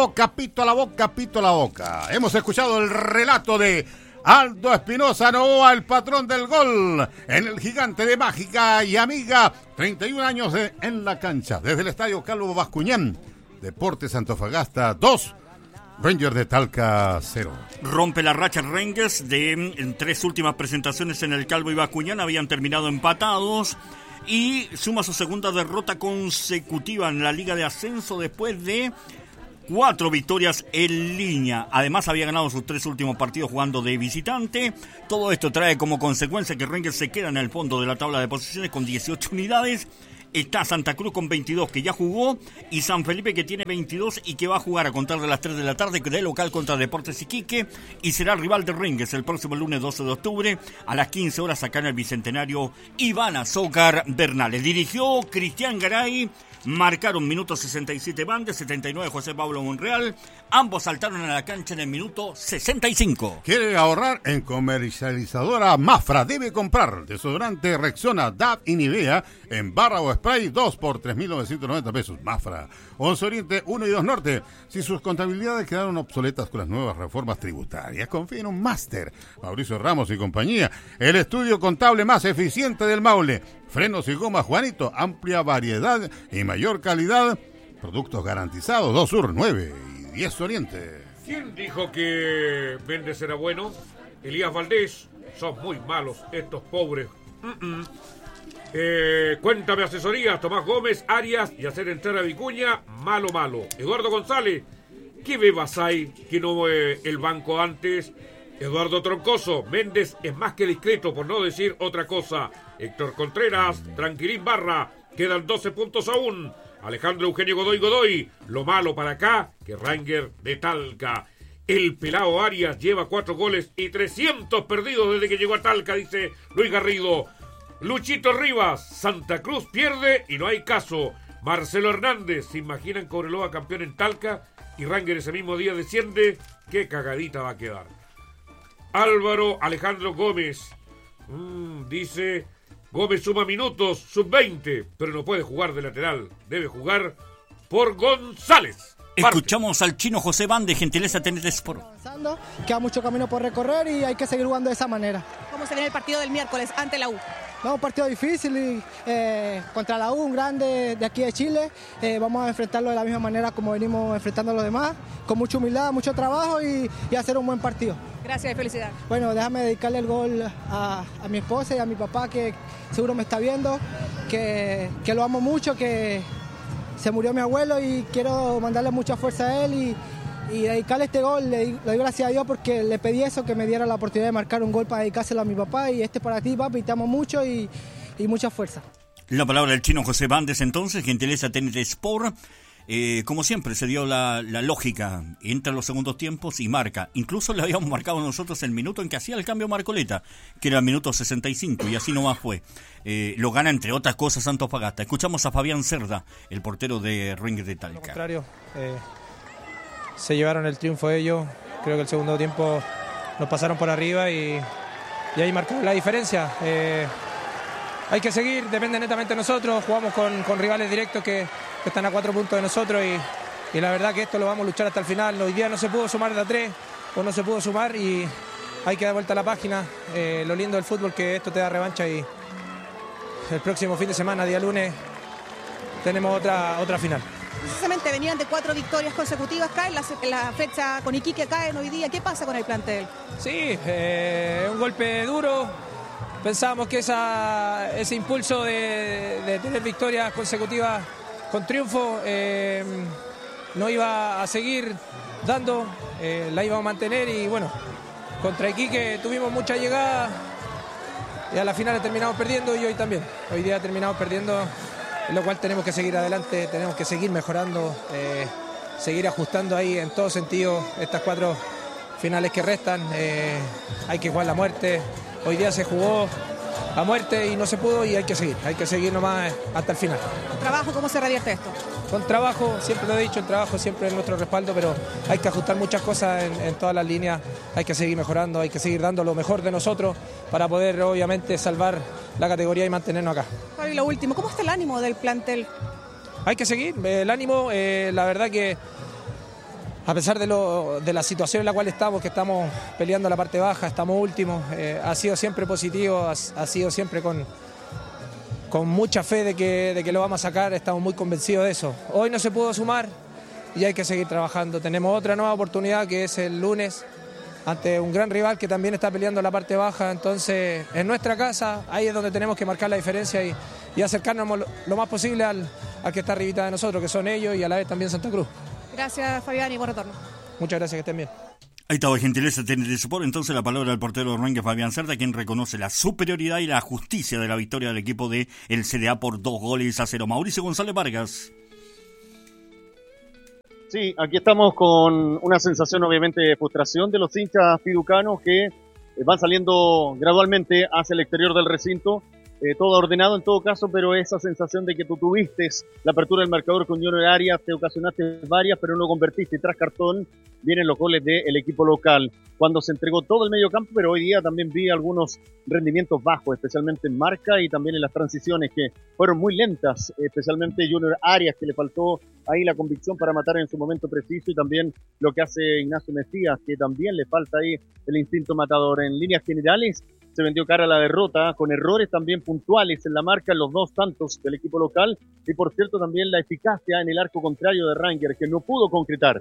boca. Hemos escuchado el relato de Aldo Espinosa Novoa, el patrón del gol, en el Gigante de Mágica y Amiga. 31 años en la cancha, desde el Estadio Calvo Bascuñán. Deportes Antofagasta 2, Rangers de Talca 0. Rompe la racha Rangers en 3 últimas presentaciones en el Calvo y Bascuñán, habían terminado empatados. y suma su segunda derrota consecutiva en la Liga de Ascenso después de 4 victorias en línea. Además había ganado sus 3 últimos partidos jugando de visitante. Todo esto trae como consecuencia que Rangers se queda en el fondo de la tabla de posiciones con 18 unidades. Está Santa Cruz con 22 que ya jugó y San Felipe que tiene 22 y que va a jugar a contar de las 3 de la tarde de local contra Deportes Iquique y será el rival de Rangers el próximo lunes 12 de octubre a las 15 horas acá en el Bicentenario Iván Azócar Bernales. Dirigió Cristian Garay. Marcaron minuto 67 Bandes, 79 José Pablo Monreal. Ambos saltaron a la cancha en el minuto 65. ¿Quiere ahorrar? En Comercializadora Mafra debe comprar desodorante Rexona, DAP y Nivea en barra o spray 2 por 3.990 pesos. Mafra, 11 Oriente, 1 y 2 Norte. Si sus contabilidades quedaron obsoletas con las nuevas reformas tributarias, confíe en un máster. Mauricio Ramos y compañía, el estudio contable más eficiente del Maule. Frenos y gomas Juanito, amplia variedad y mayor calidad. Productos garantizados, 2 Sur, 9 y 10 Oriente. ¿Quién dijo que Méndez era bueno? Elías Valdés. Son muy malos estos pobres. Cuéntame asesorías, Tomás Gómez, Arias y hacer entrar a Vicuña, malo. Eduardo González, ¿qué bebas hay que no el banco antes? Eduardo Troncoso, Méndez es más que discreto, por no decir otra cosa. Héctor Contreras, Tranquilín Barra, quedan 12 puntos aún. Alejandro Eugenio Godoy, lo malo para acá, que Ranger de Talca. El pelao Arias lleva 4 goles y 300 perdidos desde que llegó a Talca, dice Luis Garrido. Luchito Rivas, Santa Cruz pierde y no hay caso. Marcelo Hernández, ¿se imaginan Cobreloa campeón en Talca y Ranger ese mismo día desciende? Qué cagadita va a quedar. Álvaro Alejandro Gómez, dice... Gómez suma minutos, sub-20, pero no puede jugar de lateral. Debe jugar por González. Escuchamos al chino José Van de Gentileza TNT Sport. Avanzando, queda mucho camino por recorrer y hay que seguir jugando de esa manera. ¿Cómo se viene el partido del miércoles ante la U? No, un partido difícil y, contra la U, un grande de aquí de Chile. Vamos a enfrentarlo de la misma manera como venimos enfrentando a los demás, con mucha humildad, mucho trabajo y hacer un buen partido. Gracias y felicidades. Bueno, déjame dedicarle el gol a mi esposa y a mi papá que seguro me está viendo, que lo amo mucho, que se murió mi abuelo y quiero mandarle mucha fuerza a él y dedicarle este gol. Le doy gracias a Dios porque le pedí eso, que me diera la oportunidad de marcar un gol para dedicárselo a mi papá y este para ti, papi, te amo mucho y mucha fuerza. La palabra del chino José Bandes entonces, Gentileza TNT Sport. Como siempre se dio la lógica, entra en los segundos tiempos y marca. Incluso le habíamos marcado nosotros el minuto en que hacía el cambio Marcoleta, que era el minuto 65 y así nomás fue. Lo gana entre otras cosas Antofagasta. Escuchamos a Fabián Cerda, el portero de Rangers de Talca. Al contrario, se llevaron el triunfo ellos. Creo que el segundo tiempo nos pasaron por arriba y ahí marcó la diferencia. Hay que seguir, depende netamente de nosotros. Jugamos con rivales directos que están a 4 puntos de nosotros y la verdad que esto lo vamos a luchar hasta el final. Hoy día no se pudo sumar de a 3 o no se pudo sumar y hay que dar vuelta a la página. Lo lindo del fútbol que esto te da revancha y el próximo fin de semana, día lunes, tenemos otra final. Precisamente venían de 4 victorias consecutivas, caen la fecha con Iquique, caen hoy día. ¿Qué pasa con el plantel? Sí, un golpe duro. Pensábamos que ese impulso de tener victorias consecutivas con triunfo no iba a seguir dando, la íbamos a mantener y bueno, contra Iquique tuvimos mucha llegada y a la final terminamos perdiendo y hoy también. Hoy día terminamos perdiendo, en lo cual tenemos que seguir adelante, tenemos que seguir mejorando, seguir ajustando ahí en todo sentido estas 4 finales que restan. Hay que jugar la muerte, hoy día se jugó a muerte y no se pudo y hay que seguir nomás hasta el final. ¿Con trabajo cómo se revierte esto? Con trabajo, siempre lo he dicho, el trabajo siempre es nuestro respaldo, pero hay que ajustar muchas cosas en todas las líneas, hay que seguir mejorando, hay que seguir dando lo mejor de nosotros para poder obviamente salvar la categoría y mantenernos acá. Y lo último, ¿cómo está el ánimo del plantel? Hay que seguir, el ánimo, la verdad que a pesar de la situación en la cual estamos, que estamos peleando la parte baja, estamos últimos, ha sido siempre positivo, ha sido siempre con mucha fe de que lo vamos a sacar, estamos muy convencidos de eso. Hoy no se pudo sumar y hay que seguir trabajando. Tenemos otra nueva oportunidad que es el lunes ante un gran rival que también está peleando la parte baja, entonces en nuestra casa ahí es donde tenemos que marcar la diferencia y y acercarnos lo más posible al que está arribita de nosotros, que son ellos y a la vez también Santa Cruz. Gracias, Fabián, y buen retorno. Muchas gracias, que estén bien. Ahí estaba gentileza de support. Entonces la palabra del portero de Rangers, Fabián Cerda, quien reconoce la superioridad y la justicia de la victoria del equipo de el CDA por 2-0. Mauricio González Vargas. Sí, aquí estamos con una sensación obviamente de frustración de los hinchas piducanos que van saliendo gradualmente hacia el exterior del recinto. Todo ordenado en todo caso, pero esa sensación de que tú tuviste la apertura del marcador con Junior Arias, te ocasionaste varias, pero no convertiste, y tras cartón vienen los goles del equipo local. Cuando se entregó todo el medio campo, pero hoy día también vi algunos rendimientos bajos, especialmente en marca y también en las transiciones, que fueron muy lentas, especialmente Junior Arias, que le faltó ahí la convicción para matar en su momento preciso, y también lo que hace Ignacio Mesías, que también le falta ahí el instinto matador. En líneas generales, se vendió cara a la derrota, con errores también puntuales en la marca en los dos tantos del equipo local, y por cierto también la eficacia en el arco contrario de Rangers, que no pudo concretar.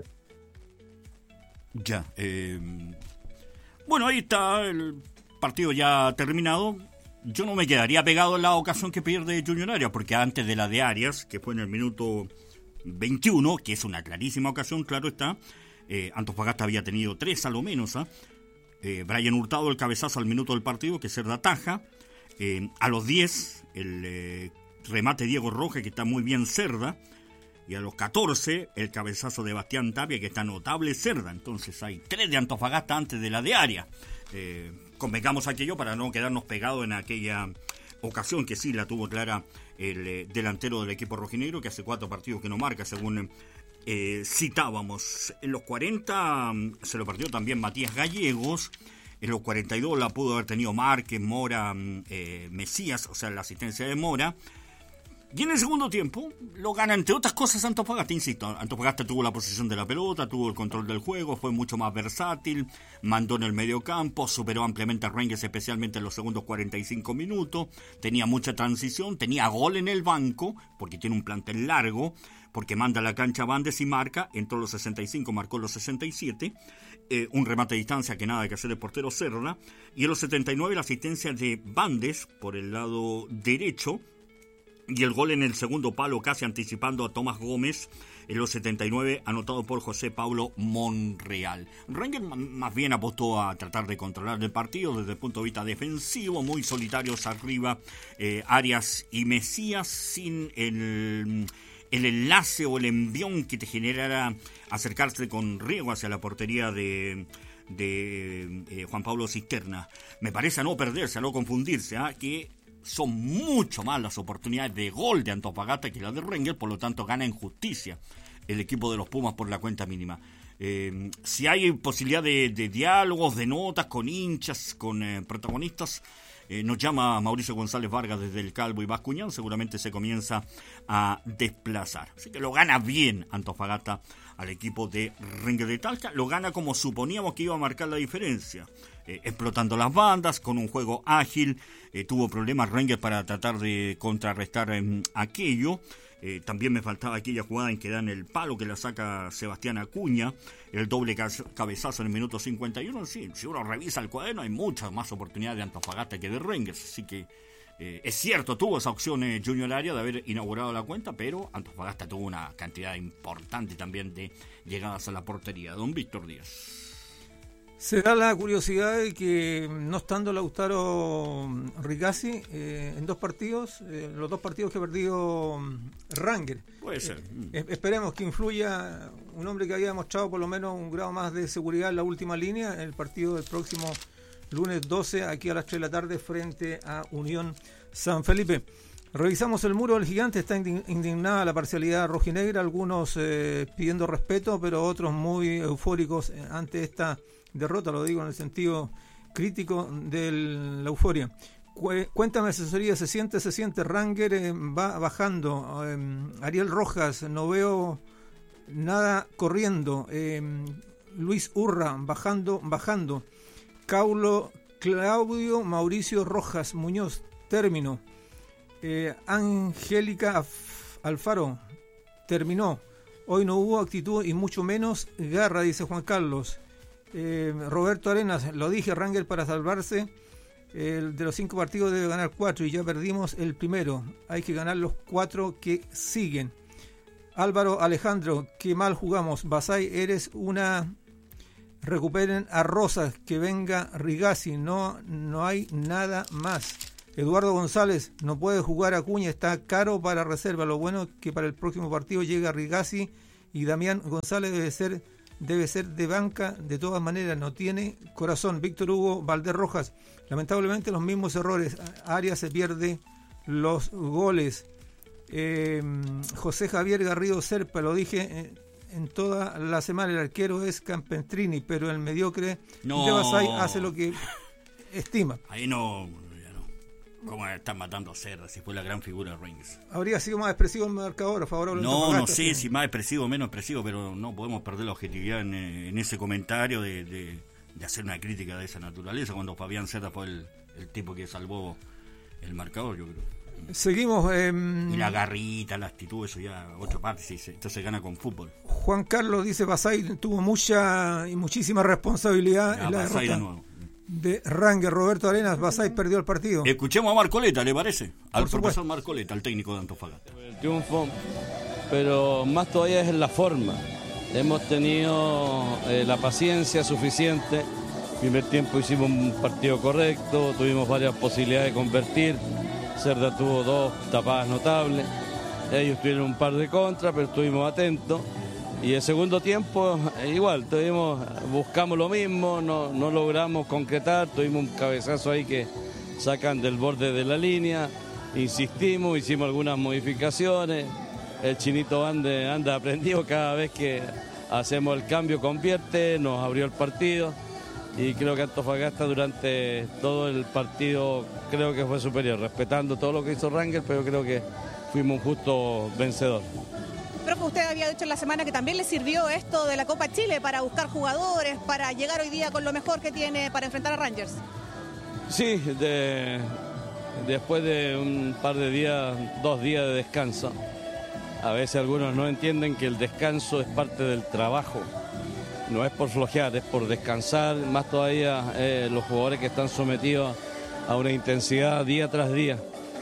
Ya, bueno, ahí está el partido ya terminado. Yo no me quedaría pegado en la ocasión que pierde Junior Arias, porque antes de la de Arias, que fue en el minuto 21, que es una clarísima ocasión, claro está, Antofagasta había tenido 3 a lo menos, Brian Hurtado el cabezazo al minuto del partido que Cerda ataja, a los 10 el remate Diego Rojas que está muy bien Cerda, y a los 14 el cabezazo de Bastián Tapia que está notable Cerda. Entonces hay 3 de Antofagasta antes de la de Arias. Convengamos aquello para no quedarnos pegados en aquella ocasión que sí la tuvo clara el delantero del equipo rojinegro, que hace 4 partidos que no marca, según citábamos. En los 40 se lo perdió también Matías Gallegos. En los 42 la pudo haber tenido Márquez, Mora, Mesías, o sea, la asistencia de Mora. Y en el segundo tiempo lo gana, entre otras cosas, Antofagasta. Insisto, Antofagasta tuvo la posesión de la pelota, tuvo el control del juego, fue mucho más versátil, mandó en el medio campo, superó ampliamente a Rangers, especialmente en los segundos 45 minutos, tenía mucha transición, tenía gol en el banco, porque tiene un plantel largo, porque manda a la cancha a Bandes y marca, entró los 65, marcó los 67, un remate a distancia que nada que hacer el portero Cerda, y en los 79 la asistencia de Bandes por el lado derecho, y el gol en el segundo palo casi anticipando a Tomás Gómez en los 79, anotado por José Pablo Monreal. Rangers más bien apostó a tratar de controlar el partido desde el punto de vista defensivo, muy solitarios arriba Arias y Mesías, sin el enlace o el envión que te generara acercarse con riesgo hacia la portería de Juan Pablo Cisterna. Me parece a no perderse, a no confundirse, que son mucho más las oportunidades de gol de Antofagasta que las de Rangers, por lo tanto gana en justicia el equipo de los Pumas por la cuenta mínima. Si hay posibilidad de diálogos, de notas con hinchas, con protagonistas, nos llama Mauricio González Vargas desde el Calvo y Bascuñán, seguramente se comienza a desplazar. Así que lo gana bien Antofagasta al equipo de Rangers de Talca, lo gana como suponíamos que iba a marcar la diferencia. Explotando las bandas, con un juego ágil, tuvo problemas Rangers para tratar de contrarrestar aquello. También me faltaba aquella jugada en que dan el palo que la saca Sebastián Acuña, el doble cabezazo en el minuto 51. Sí, si uno revisa el cuaderno hay muchas más oportunidades de Antofagasta que de Rangers, así que es cierto, tuvo esa opción Junior Arias de haber inaugurado la cuenta, pero Antofagasta tuvo una cantidad importante también de llegadas a la portería. Don Víctor Díaz. Se da la curiosidad de que, no estando Lautaro Ricassi en 2 partidos, los 2 partidos que ha perdido Rangers. Puede ser. Esperemos que influya un hombre que había demostrado por lo menos un grado más de seguridad en la última línea, en el partido del próximo lunes 12, aquí a las 3 de la tarde, frente a Unión San Felipe. Revisamos el muro del gigante, está indignada la parcialidad rojinegra, algunos pidiendo respeto, pero otros muy eufóricos ante esta derrota, lo digo en el sentido crítico de la euforia. Cuéntame, asesoría, se siente, Rangers va bajando, Ariel Rojas, no veo nada corriendo, Luis Urra bajando, Claudio Mauricio Rojas Muñoz, término, Angélica Alfaro, terminó, hoy no hubo actitud y mucho menos garra, dice Juan Carlos. Roberto Arenas, lo dije, Rangers para salvarse de los 5 partidos debe ganar 4 y ya perdimos el primero. Hay que ganar los 4 que siguen. Álvaro Alejandro, qué mal jugamos. Basay, eres una... Recuperen a Rosas, que venga Rigasi, no hay nada más. Eduardo González, no puede jugar Acuña, está caro para reserva. Lo bueno es que para el próximo partido llega Rigasi y Damián González debe ser de banca, de todas maneras, no tiene corazón. Víctor Hugo Valderrojas, lamentablemente los mismos errores. Arias se pierde los goles. José Javier Garrido Serpa, lo dije en toda la semana, el arquero es Campestrini, pero el mediocre de Basay hace lo que estima. Ahí no. ¿Cómo están matando a Cerda? Si fue la gran figura de Rangers. ¿Habría sido más expresivo el marcador favorable? No sé si más expresivo o menos expresivo, pero no podemos perder la objetividad en ese comentario de hacer una crítica de esa naturaleza, cuando Fabián Cerda fue el tipo que salvó el marcador, yo creo. Seguimos. Y la garrita, la actitud, eso ya otra parte, esto se gana con fútbol. Juan Carlos dice: Basay tuvo muchísima responsabilidad en la derrota de nuevo. De Rangers. Roberto Arenas, Basay perdió el partido. Escuchemos a Marcoleta, ¿le parece? Al profesor Marcoleta, al técnico de Antofagasta. El triunfo, pero más todavía es en la forma. Hemos tenido la paciencia suficiente. Primer tiempo hicimos un partido correcto, tuvimos varias posibilidades de convertir. Cerda tuvo 2 tapadas notables, ellos tuvieron un par de contras, pero estuvimos atentos. Y el segundo tiempo igual, buscamos lo mismo, no logramos concretar, tuvimos un cabezazo ahí que sacan del borde de la línea, insistimos, hicimos algunas modificaciones, el chinito anda aprendido, cada vez que hacemos el cambio convierte, nos abrió el partido. Y creo que Antofagasta durante todo el partido creo que fue superior, respetando todo lo que hizo Rangers, pero creo que fuimos un justo vencedor. Profe, usted había dicho en la semana que también le sirvió esto de la Copa Chile para buscar jugadores, para llegar hoy día con lo mejor que tiene para enfrentar a Rangers. Sí, después de un par de días, 2 días de descanso, a veces algunos no entienden que el descanso es parte del trabajo. No es por flojear, es por descansar, más todavía los jugadores que están sometidos a una intensidad día tras día.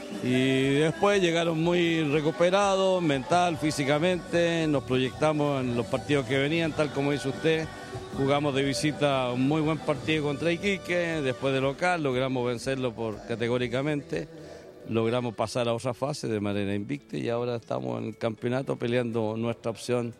Y después llegaron muy recuperados, mental, físicamente, nos proyectamos en los partidos que venían, tal como dice usted. Jugamos de visita un muy buen partido contra Iquique, después de local logramos vencerlo categóricamente, logramos pasar a otra fase de manera invicta y ahora estamos en el campeonato peleando nuestra opción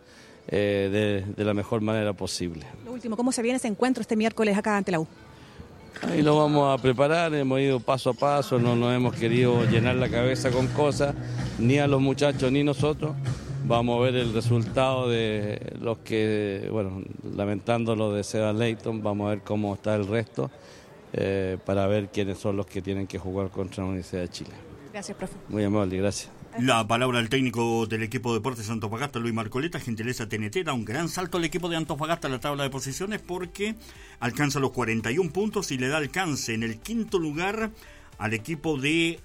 de la mejor manera posible. Lo último, ¿cómo se viene ese encuentro este miércoles acá ante la U? Ahí lo vamos a preparar, hemos ido paso a paso, no nos hemos querido llenar la cabeza con cosas, ni a los muchachos ni nosotros. Vamos a ver el resultado de los que, lamentando lo de Seba Leighton, vamos a ver cómo está el resto, para ver quiénes son los que tienen que jugar contra la Universidad de Chile. Gracias, profe. Muy amable, gracias. La palabra del técnico del equipo de Deportes Antofagasta, Luis Marcoleta, gentileza TNT, da un gran salto al equipo de Antofagasta en la tabla de posiciones porque alcanza los 41 puntos y le da alcance en el 5º lugar al equipo de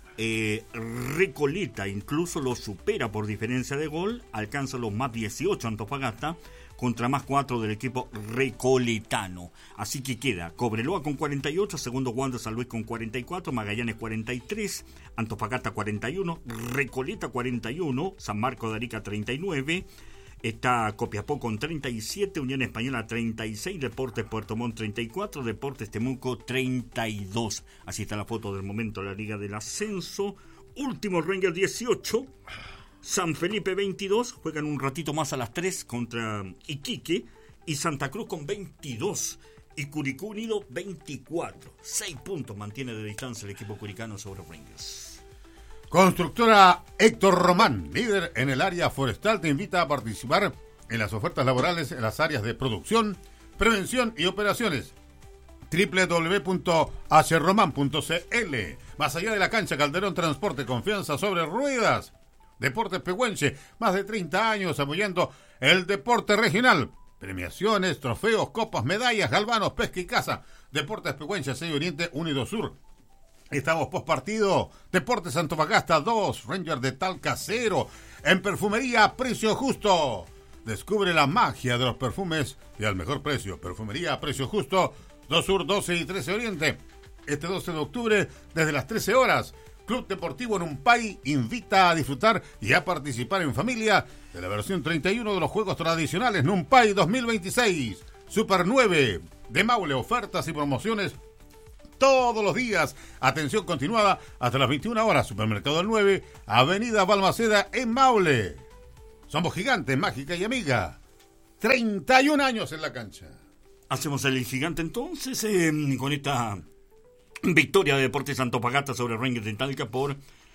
Recoleta, incluso lo supera por diferencia de gol, alcanza los más 18 Antofagasta contra más 4 del equipo recoletano. Así que queda Cobreloa con 48, segundo Wander San Luis con 44, Magallanes 43, Antofagasta 41, Recoleta 41, San Marcos de Arica 39, está Copiapó con 37, Unión Española 36, Deportes Puerto Montt 34, Deportes Temuco 32. Así está la foto del momento de la Liga del Ascenso. Último Rangers 18, San Felipe 22, juegan un ratito más a las 3 contra Iquique, y Santa Cruz con 22, y Curicó Unido 24. 6 puntos mantiene de distancia el equipo curicano sobre Rangers. Constructora Héctor Román, líder en el área forestal, te invita a participar en las ofertas laborales en las áreas de producción, prevención y operaciones. www.acroman.cl. Más allá de la cancha, Calderón Transporte, confianza sobre ruedas. Deportes Pehuenche, más de 30 años apoyando el deporte regional. Premiaciones, trofeos, copas, medallas, galvanos, pesca y caza. Deportes Pehuenche, 6 Oriente, 1 y 2 Sur. Estamos post partido. Deportes Antofagasta 2, Rangers de Talca 0. En perfumería a precio justo. Descubre la magia de los perfumes y al mejor precio. Perfumería a precio justo, 2 Sur, 12 y 13 Oriente. Este 12 de octubre, desde las 13 horas, Club Deportivo Numpay invita a disfrutar y a participar en familia de la versión 31 de los Juegos Tradicionales Numpay 2026. Super 9 de Maule, ofertas y promociones todos los días. Atención continuada hasta las 21 horas. Supermercado del 9, Avenida Balmaceda en Maule. Somos gigantes, mágica y amiga. 31 años en la cancha. Hacemos el gigante entonces con esta victoria de Deportes Antofagasta sobre Rangers de Talca por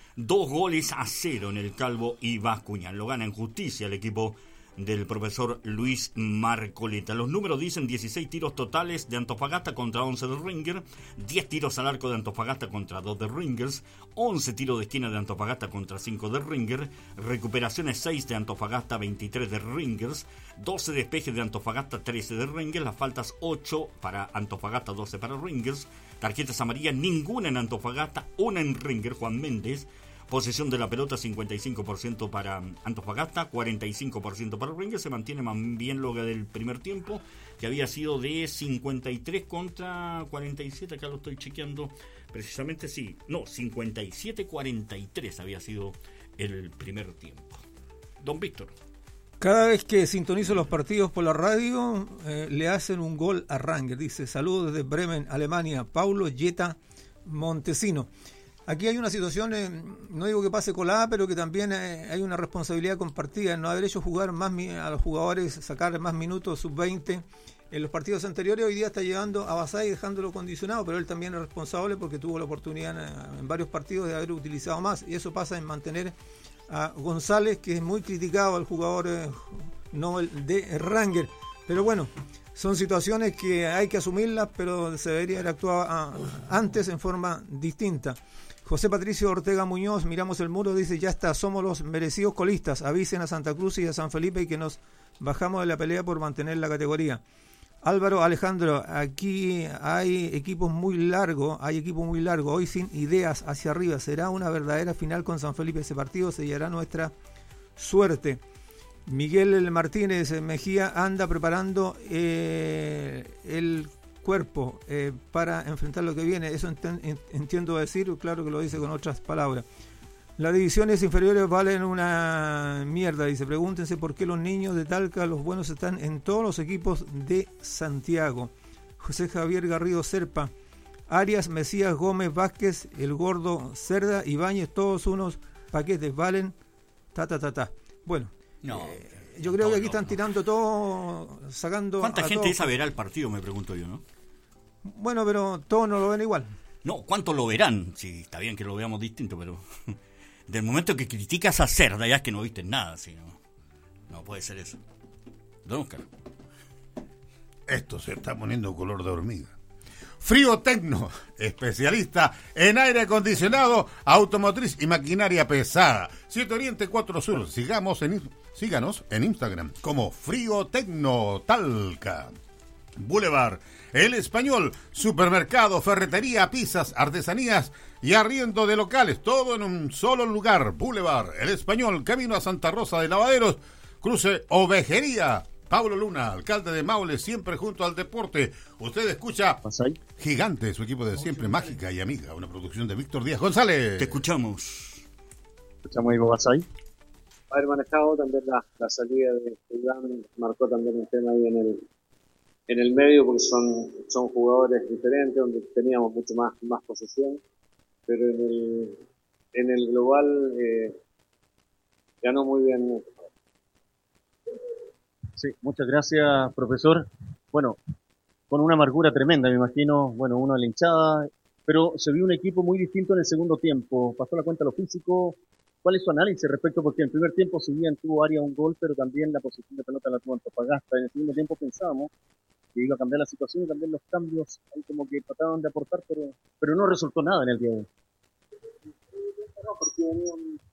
2-0 en el Calvo y Bascuñán. Lo gana en justicia el equipo del profesor Luis Marcoleta. Los números dicen 16 tiros totales de Antofagasta contra 11 de Rangers, 10 tiros al arco de Antofagasta contra 2 de Rangers, 11 tiros de esquina de Antofagasta contra 5 de Rangers, recuperaciones 6 de Antofagasta, 23 de Rangers, 12 despejes de Antofagasta, 13 de Rangers, las faltas 8 para Antofagasta, 12 para Rangers, tarjetas amarillas ninguna en Antofagasta, una en Rangers, Juan Méndez. Posesión de la pelota 55% para Antofagasta, 45% para Rangers. Se mantiene más bien lo que del primer tiempo, que había sido de 53 contra 47. Acá lo estoy chequeando precisamente, sí. No, 57-43 había sido el primer tiempo. Don Víctor. Cada vez que sintonizo los partidos por la radio, le hacen un gol a Rangers. Dice, saludos desde Bremen, Alemania, Paulo Yeta Montesino. Aquí hay una situación, no digo que pase colada, pero que también hay una responsabilidad compartida. No haber hecho jugar más a los jugadores, sacar más minutos sub-20. En los partidos anteriores, hoy día está llevando a Basay dejándolo condicionado, pero él también es responsable porque tuvo la oportunidad en varios partidos de haber utilizado más. Y eso pasa en mantener a González, que es muy criticado, al jugador Nobel de Rangers. Pero bueno, son situaciones que hay que asumirlas, pero se debería haber actuado antes en forma distinta. José Patricio Ortega Muñoz, miramos el muro, dice, ya está, somos los merecidos colistas, avisen a Santa Cruz y a San Felipe y que nos bajamos de la pelea por mantener la categoría. Álvaro Alejandro, aquí hay equipos muy largos, hoy sin ideas hacia arriba, será una verdadera final con San Felipe, ese partido sellará nuestra suerte. Miguel Martínez Mejía anda preparando el cuerpo para enfrentar lo que viene. Eso entiendo decir, claro que lo dice con otras palabras. Las divisiones inferiores valen una mierda, dice. Pregúntense por qué los niños de Talca, los buenos, están en todos los equipos de Santiago. José Javier Garrido Serpa, Arias, Mesías, Gómez, Vázquez, El Gordo, Cerda, Ibáñez, todos unos paquetes valen Bueno, no, yo creo que aquí están tirando todo, sacando. ¿Cuánta gente todo. esa verá el partido, me pregunto yo, no? Bueno, pero todos no lo ven igual. No, ¿cuánto lo verán? Sí, está bien que lo veamos distinto, pero del momento que criticas a Cerda ya es que no viste nada, ¿sí? No puede ser eso. Don Oscar. Esto se está poniendo color de hormiga. Frío Tecno, especialista en aire acondicionado, automotriz y maquinaria pesada. 7 Oriente 4 Sur. Síganos en Instagram como Frío Tecno Talca. Boulevard El Español, supermercado, ferretería, pizzas, artesanías y arriendo de locales, todo en un solo lugar. Boulevard El Español, camino a Santa Rosa de Lavaderos, cruce Ovejería. Pablo Luna, alcalde de Maule, siempre junto al deporte. Usted escucha Gigante, su equipo de siempre, mágica y amiga. Una producción de Víctor Díaz González. Te escuchamos. Escuchamos ahí, Basay. Haber manejado también la salida de Iván, marcó también un tema ahí en el medio, porque son jugadores diferentes, donde teníamos mucho más posesión, pero en el global ganó muy bien. Sí, muchas gracias, profesor. Bueno, con una amargura tremenda, me imagino, bueno, uno de la hinchada, pero se vio un equipo muy distinto en el segundo tiempo. Pasó la cuenta lo físico. ¿Cuál es su análisis respecto? Porque en el primer tiempo, si bien tuvo área un gol, pero también la posición de pelota la tuvo Antofagasta. En el segundo tiempo pensábamos que iba a cambiar la situación y también los cambios ahí como que trataban de aportar, pero no resultó nada en el día de hoy. No, porque venía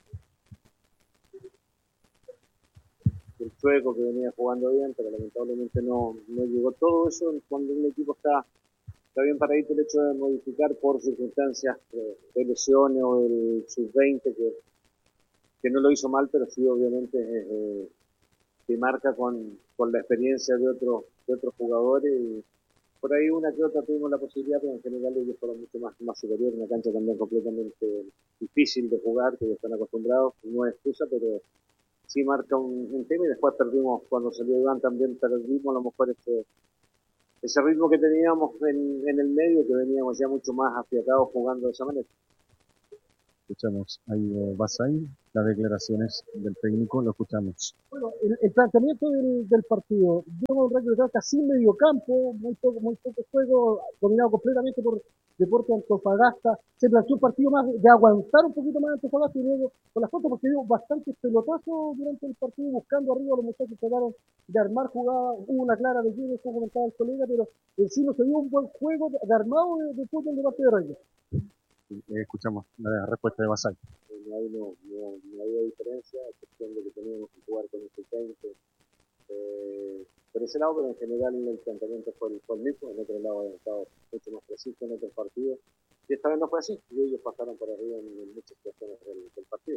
el Chueco, que venía jugando bien, pero lamentablemente no llegó todo eso. Cuando un equipo está bien paradito, el hecho de modificar por circunstancias de lesiones o el sub-20 que no lo hizo mal, pero sí obviamente que marca con la experiencia de otros jugadores por ahí una que otra tuvimos la posibilidad, pero en general ellos fueron mucho más superiores, una cancha también completamente difícil de jugar, que ellos están acostumbrados, no es excusa, pero sí marca un tema, y después perdimos, cuando salió Iván también perdimos a lo mejor ese ritmo que teníamos en el medio, que veníamos ya mucho más afiatados jugando de esa manera. Escuchamos ahí Basay, las declaraciones del técnico, lo escuchamos. Bueno, el planteamiento del partido, vemos un Rayo casi medio campo, muy poco juego, dominado completamente por Deportes Antofagasta. Se planteó un partido más de aguantar un poquito más Antofagasta y luego con las cosas, porque dio bastantes pelotazos durante el partido, buscando arriba. Los muchachos trataron de armar jugadas, hubo una clara de Gilles, como comentaba el colega, pero en sí no se dio un buen juego de armado de fútbol de parte de Rayo. Escuchamos la respuesta de Basay. No había diferencia, a excepción de que teníamos que jugar con este técnico por ese lado, pero en general el planteamiento fue el mismo. En otro lado habían estado mucho más precisos en otros partidos, y esta vez no fue así, y ellos pasaron por arriba en muchas situaciones del partido.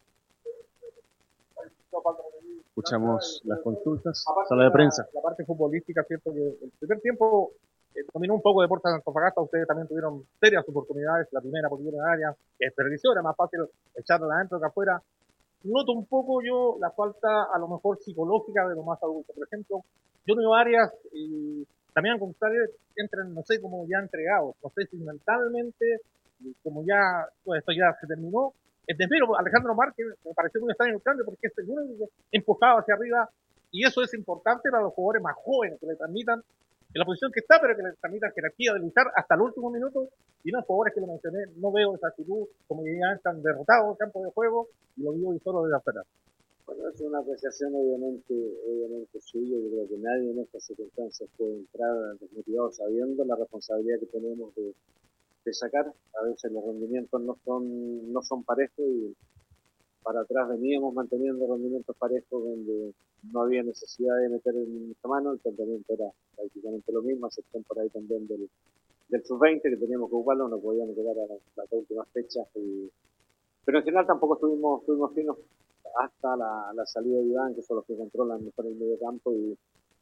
Escuchamos las consultas, sala de prensa. La parte futbolística, cierto que el primer tiempo dominó un poco Deportes Antofagasta. Ustedes también tuvieron serias oportunidades, la primera por en área, que desperdició, era más fácil echarla adentro que afuera. Noto un poco yo la falta, a lo mejor psicológica, de los más adultos. Por ejemplo, Junior Arias y Damián González entran, no sé, como ya entregados, no sé si mentalmente, como ya, pues esto ya se terminó. El desvío, Alejandro Márquez, me pareció muy extraño el cambio, porque es el único que empujaba hacia arriba, y eso es importante para los jugadores más jóvenes, que le transmitan en la posición que está, pero que le transmitan jerarquía de luchar hasta el último minuto. Y los jugadores que lo mencioné, no veo esa actitud, como que ya están derrotados en el campo de juego, y lo digo y solo desde afuera. Bueno, es una apreciación obviamente suya. Yo creo que nadie en estas circunstancias puede entrar desmotivado, sabiendo la responsabilidad que tenemos de sacar. A veces los rendimientos no son parejos, y para atrás veníamos manteniendo rendimientos parejos donde no había necesidad de meter en esta mano. El planteamiento era prácticamente lo mismo, excepción por ahí también del sub-20, que teníamos que ocuparlo, no podíamos llegar a las últimas fechas, pero en general tampoco estuvimos finos hasta la salida de Iván, que son los que controlan mejor el medio campo, y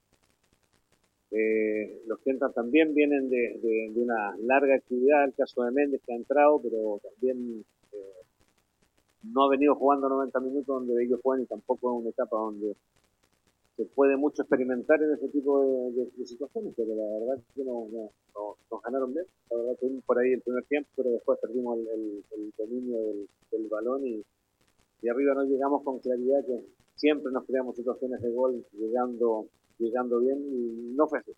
los que entran también vienen de una larga actividad. El caso de Méndez, que ha entrado, pero también no ha venido jugando 90 minutos donde ellos juegan, y tampoco es una etapa donde se puede mucho experimentar en ese tipo de situaciones, pero la verdad es que nos ganaron bien. La verdad tuvimos por ahí el primer tiempo, pero después perdimos el dominio del balón, y arriba no llegamos con claridad, que siempre nos creamos situaciones de gol llegando bien, y no fue así.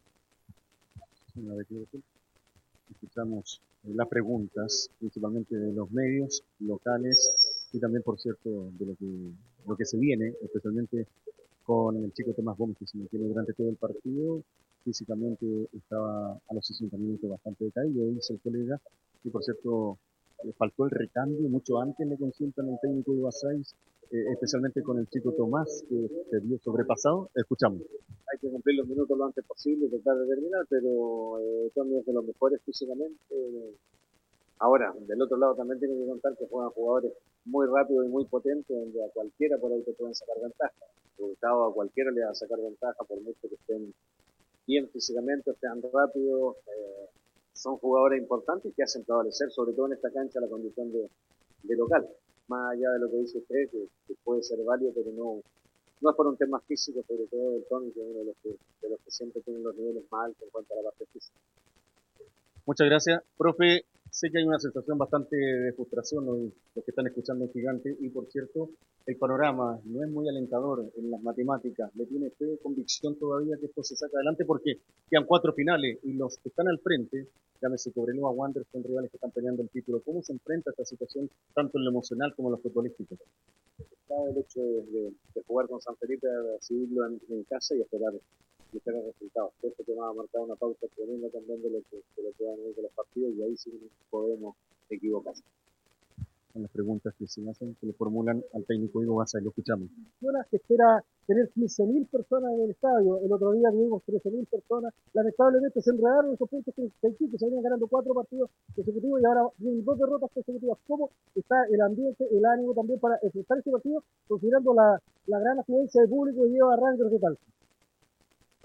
Escuchamos las preguntas, principalmente de los medios locales, y también, por cierto, de lo que se viene, especialmente con el chico Tomás Gómez, que se mantiene durante todo el partido. Físicamente estaba a los 60 minutos bastante decaído, dice el colega, y por cierto, le faltó el recambio. Mucho antes le consultan al técnico de Basay, especialmente con el chico Tomás, que se vio sobrepasado. Escuchamos. Hay que cumplir los minutos lo antes posible y tratar de terminar, pero Tony es de los mejores físicamente. Ahora, del otro lado también tiene que contar que juegan jugadores muy rápidos y muy potentes, donde a cualquiera por ahí te pueden sacar ventaja. A cualquiera le va a sacar ventaja, por mucho que estén bien físicamente, estén rápidos. Son jugadores importantes que hacen prevalecer, sobre todo en esta cancha, la condición de local. Más allá de lo que dice usted, que puede ser válido, pero no es por un tema físico, sobre todo del Tony, que es uno de los que siempre tienen los niveles más altos en cuanto a la parte física. Muchas gracias, profe. Sé que hay una sensación bastante de frustración los que están escuchando en Gigante, y por cierto, el panorama no es muy alentador en las matemáticas. ¿Le tiene usted convicción todavía que esto se saca adelante? Porque quedan 4 finales, y los que están al frente, llámese Cobreloa, Wanderers, son rivales que están peleando el título. ¿Cómo se enfrenta esta situación, tanto en lo emocional como en lo futbolístico? El hecho de jugar con San Felipe, recibirlo en casa y esperar resultados. Esto que va a marcar una pauta tremenda también de lo que van a ir de los partidos, y ahí sí podemos equivocarse. Son las preguntas que se hacen, que le formulan al técnico Ivo Basay. Lo escuchamos. Se espera tener 15.000 personas en el estadio. El otro día tuvimos 13.000 personas. Lamentablemente se enredaron esos puntos que se venían ganando 4 partidos consecutivos, y ahora vienen 2 derrotas consecutivas. ¿Cómo está el ambiente, el ánimo también para enfrentar este partido, considerando la gran afluencia de público que lleva a Rangers de Talca?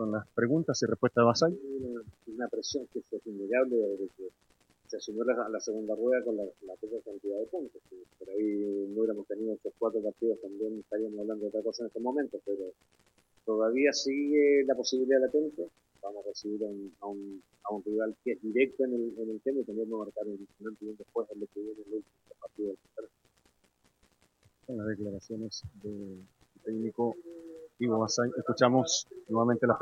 con las preguntas y respuestas de Basay. Una presión que es innegable desde que se asumió la segunda rueda con la poca cantidad de puntos. Si por ahí no hubiéramos tenido estos 4 partidos, también estaríamos hablando de otra cosa en estos momentos, pero todavía sigue la posibilidad latente. Vamos a recibir a un rival que es directo en el tema y también vamos a marcar un antes y un después en lo que viene el último partido del tercero. Con las declaraciones del técnico Ivo Basay, escuchamos nuevamente las